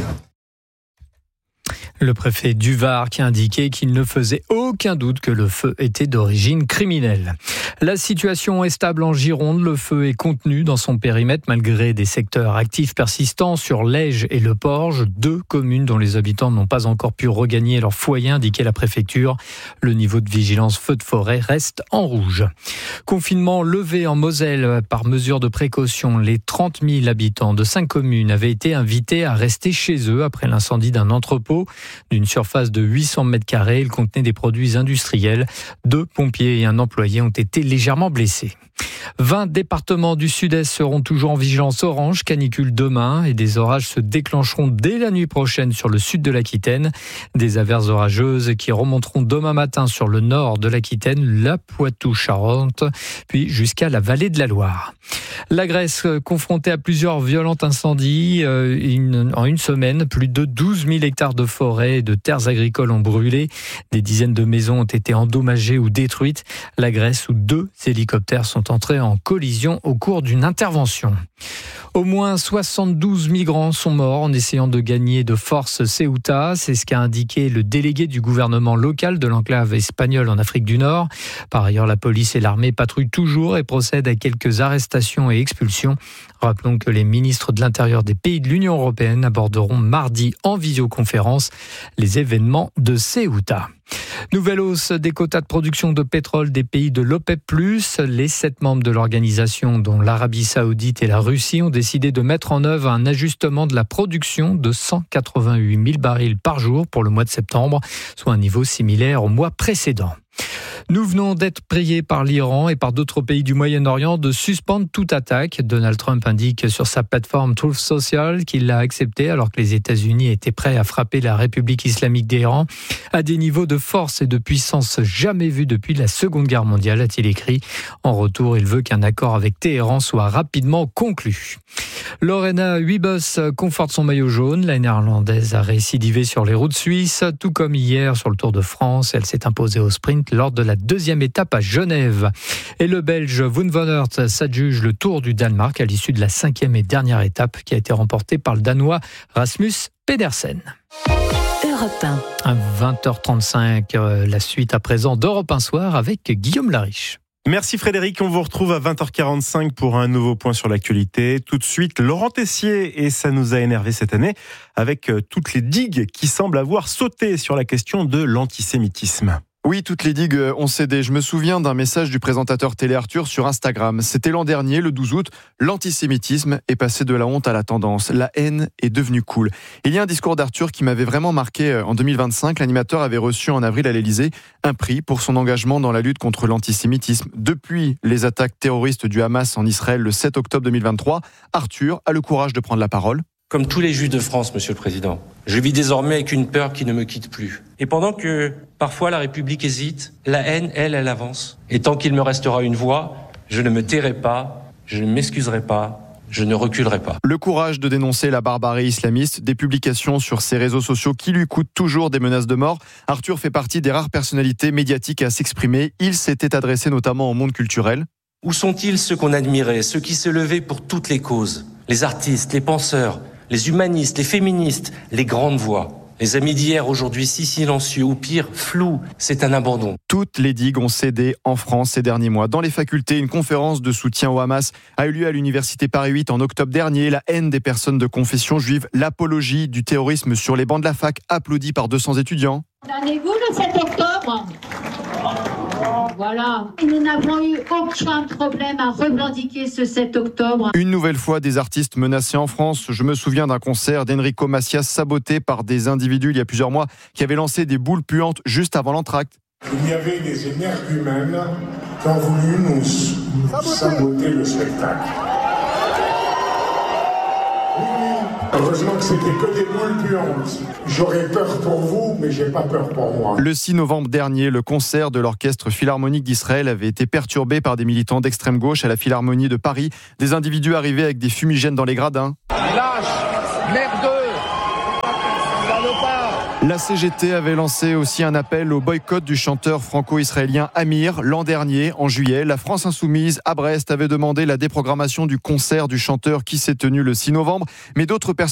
Le préfet du Var qui a indiqué qu'il ne faisait aucun doute que le feu était d'origine criminelle. La situation est stable en Gironde. Le feu est contenu dans son périmètre malgré des secteurs actifs persistants sur l'Ège et le Porge, deux communes dont les habitants n'ont pas encore pu regagner leur foyer, indiquait la préfecture. Le niveau de vigilance feu de forêt reste en rouge. Confinement levé en Moselle par mesure de précaution. Les trente mille habitants de cinq communes avaient été invités à rester chez eux après l'incendie d'un entrepôt. D'une surface de huit cents mètres carrés, il contenait des produits industriels. Deux pompiers et un employé ont été légèrement blessés. vingt départements du sud-est seront toujours en vigilance orange, canicule demain, et des orages se déclencheront dès la nuit prochaine sur le sud de l'Aquitaine. Des averses orageuses qui remonteront demain matin sur le nord de l'Aquitaine, la Poitou-Charentes, puis jusqu'à la vallée de la Loire. La Grèce, confrontée à plusieurs violents incendies, euh, une, en une semaine, plus de douze mille hectares de forêt et de terres agricoles ont brûlé. Des dizaines de maisons ont été endommagées ou détruites. La Grèce, où deux hélicoptères sont entrés en collision au cours d'une intervention. Au moins soixante-douze migrants sont morts en essayant de gagner de force Ceuta. C'est ce qu'a indiqué le délégué du gouvernement local de l'enclave espagnole en Afrique du Nord. Par ailleurs, la police et l'armée patrouillent toujours et procèdent à quelques arrestations et expulsions. Rappelons que les ministres de l'Intérieur des pays de l'Union européenne aborderont mardi en visioconférence les événements de Ceuta. Nouvelle hausse des quotas de production de pétrole des pays de l'OPEP plus. Les sept membres de l'organisation, dont l'Arabie Saoudite et la Russie, ont décidé de mettre en œuvre un ajustement de la production de cent quatre-vingt-huit mille barils par jour pour le mois de septembre, soit un niveau similaire au mois précédent. Nous venons d'être priés par l'Iran et par d'autres pays du Moyen-Orient de suspendre toute attaque. Donald Trump indique sur sa plateforme Truth Social qu'il l'a accepté alors que les États-Unis étaient prêts à frapper la République islamique d'Iran à des niveaux de force et de puissance jamais vus depuis la Seconde Guerre mondiale, a-t-il écrit. En retour, il veut qu'un accord avec Téhéran soit rapidement conclu. Lorena Wiebes conforte son maillot jaune. La néerlandaise a récidivé sur les routes suisses, tout comme hier sur le Tour de France. Elle s'est imposée au sprint lors de la deuxième étape à Genève. Et le Belge Wout van Aert s'adjuge le Tour du Danemark à l'issue de la cinquième et dernière étape qui a été remportée par le Danois Rasmus Pedersen. Europe un. À vingt heures trente-cinq, la suite à présent d'Europe un Soir avec Guillaume Lariche. Merci Frédéric, on vous retrouve à vingt heures quarante-cinq pour un nouveau point sur l'actualité. Tout de suite, Laurent Tessier, et ça nous a énervé cette année, avec toutes les digues qui semblent avoir sauté sur la question de l'antisémitisme. Oui, toutes les digues ont cédé. Je me souviens d'un message du présentateur télé Arthur sur Instagram. C'était l'an dernier, le douze août. L'antisémitisme est passé de la honte à la tendance. La haine est devenue cool. Il y a un discours d'Arthur qui m'avait vraiment marqué en deux mille vingt-cinq. L'animateur avait reçu en avril à l'Élysée un prix pour son engagement dans la lutte contre l'antisémitisme. Depuis les attaques terroristes du Hamas en Israël le sept octobre deux mille vingt-trois, Arthur a le courage de prendre la parole. Comme tous les Juifs de France, Monsieur le Président, je vis désormais avec une peur qui ne me quitte plus. Et pendant que parfois la République hésite, la haine, elle, elle avance. Et tant qu'il me restera une voix, je ne me tairai pas, je ne m'excuserai pas, je ne reculerai pas. Le courage de dénoncer la barbarie islamiste, des publications sur ses réseaux sociaux qui lui coûtent toujours des menaces de mort. Arthur fait partie des rares personnalités médiatiques à s'exprimer. Il s'était adressé notamment au monde culturel. Où sont-ils ceux qu'on admirait, ceux qui se levaient pour toutes les causes ? Les artistes, les penseurs, les humanistes, les féministes, les grandes voix. Les amis d'hier, aujourd'hui si silencieux, ou pire, flous, c'est un abandon. Toutes les digues ont cédé en France ces derniers mois. Dans les facultés, une conférence de soutien au Hamas a eu lieu à l'université Paris huit en octobre dernier. La haine des personnes de confession juive, l'apologie du terrorisme sur les bancs de la fac, applaudie par deux cents étudiants. Condamnez-vous le sept octobre ? Voilà. Nous n'avons eu aucun problème à revendiquer ce sept octobre. Une nouvelle fois, des artistes menacés en France. Je me souviens d'un concert d'Enrico Macias saboté par des individus il y a plusieurs mois qui avaient lancé des boules puantes juste avant l'entracte. Il y avait des énergumènes qui ont voulu nous saboter le spectacle. Heureusement que c'était que des boules puantes. J'aurais peur pour vous, mais j'ai pas peur pour moi. Le six novembre dernier, le concert de l'Orchestre Philharmonique d'Israël avait été perturbé par des militants d'extrême gauche à la Philharmonie de Paris. Des individus arrivés avec des fumigènes dans les gradins. Lâche, merdeux, salopard. La C G T avait lancé aussi un appel au boycott du chanteur franco-israélien Amir. L'an dernier, en juillet, la France Insoumise à Brest avait demandé la déprogrammation du concert du chanteur qui s'est tenu le six novembre. Mais d'autres personnes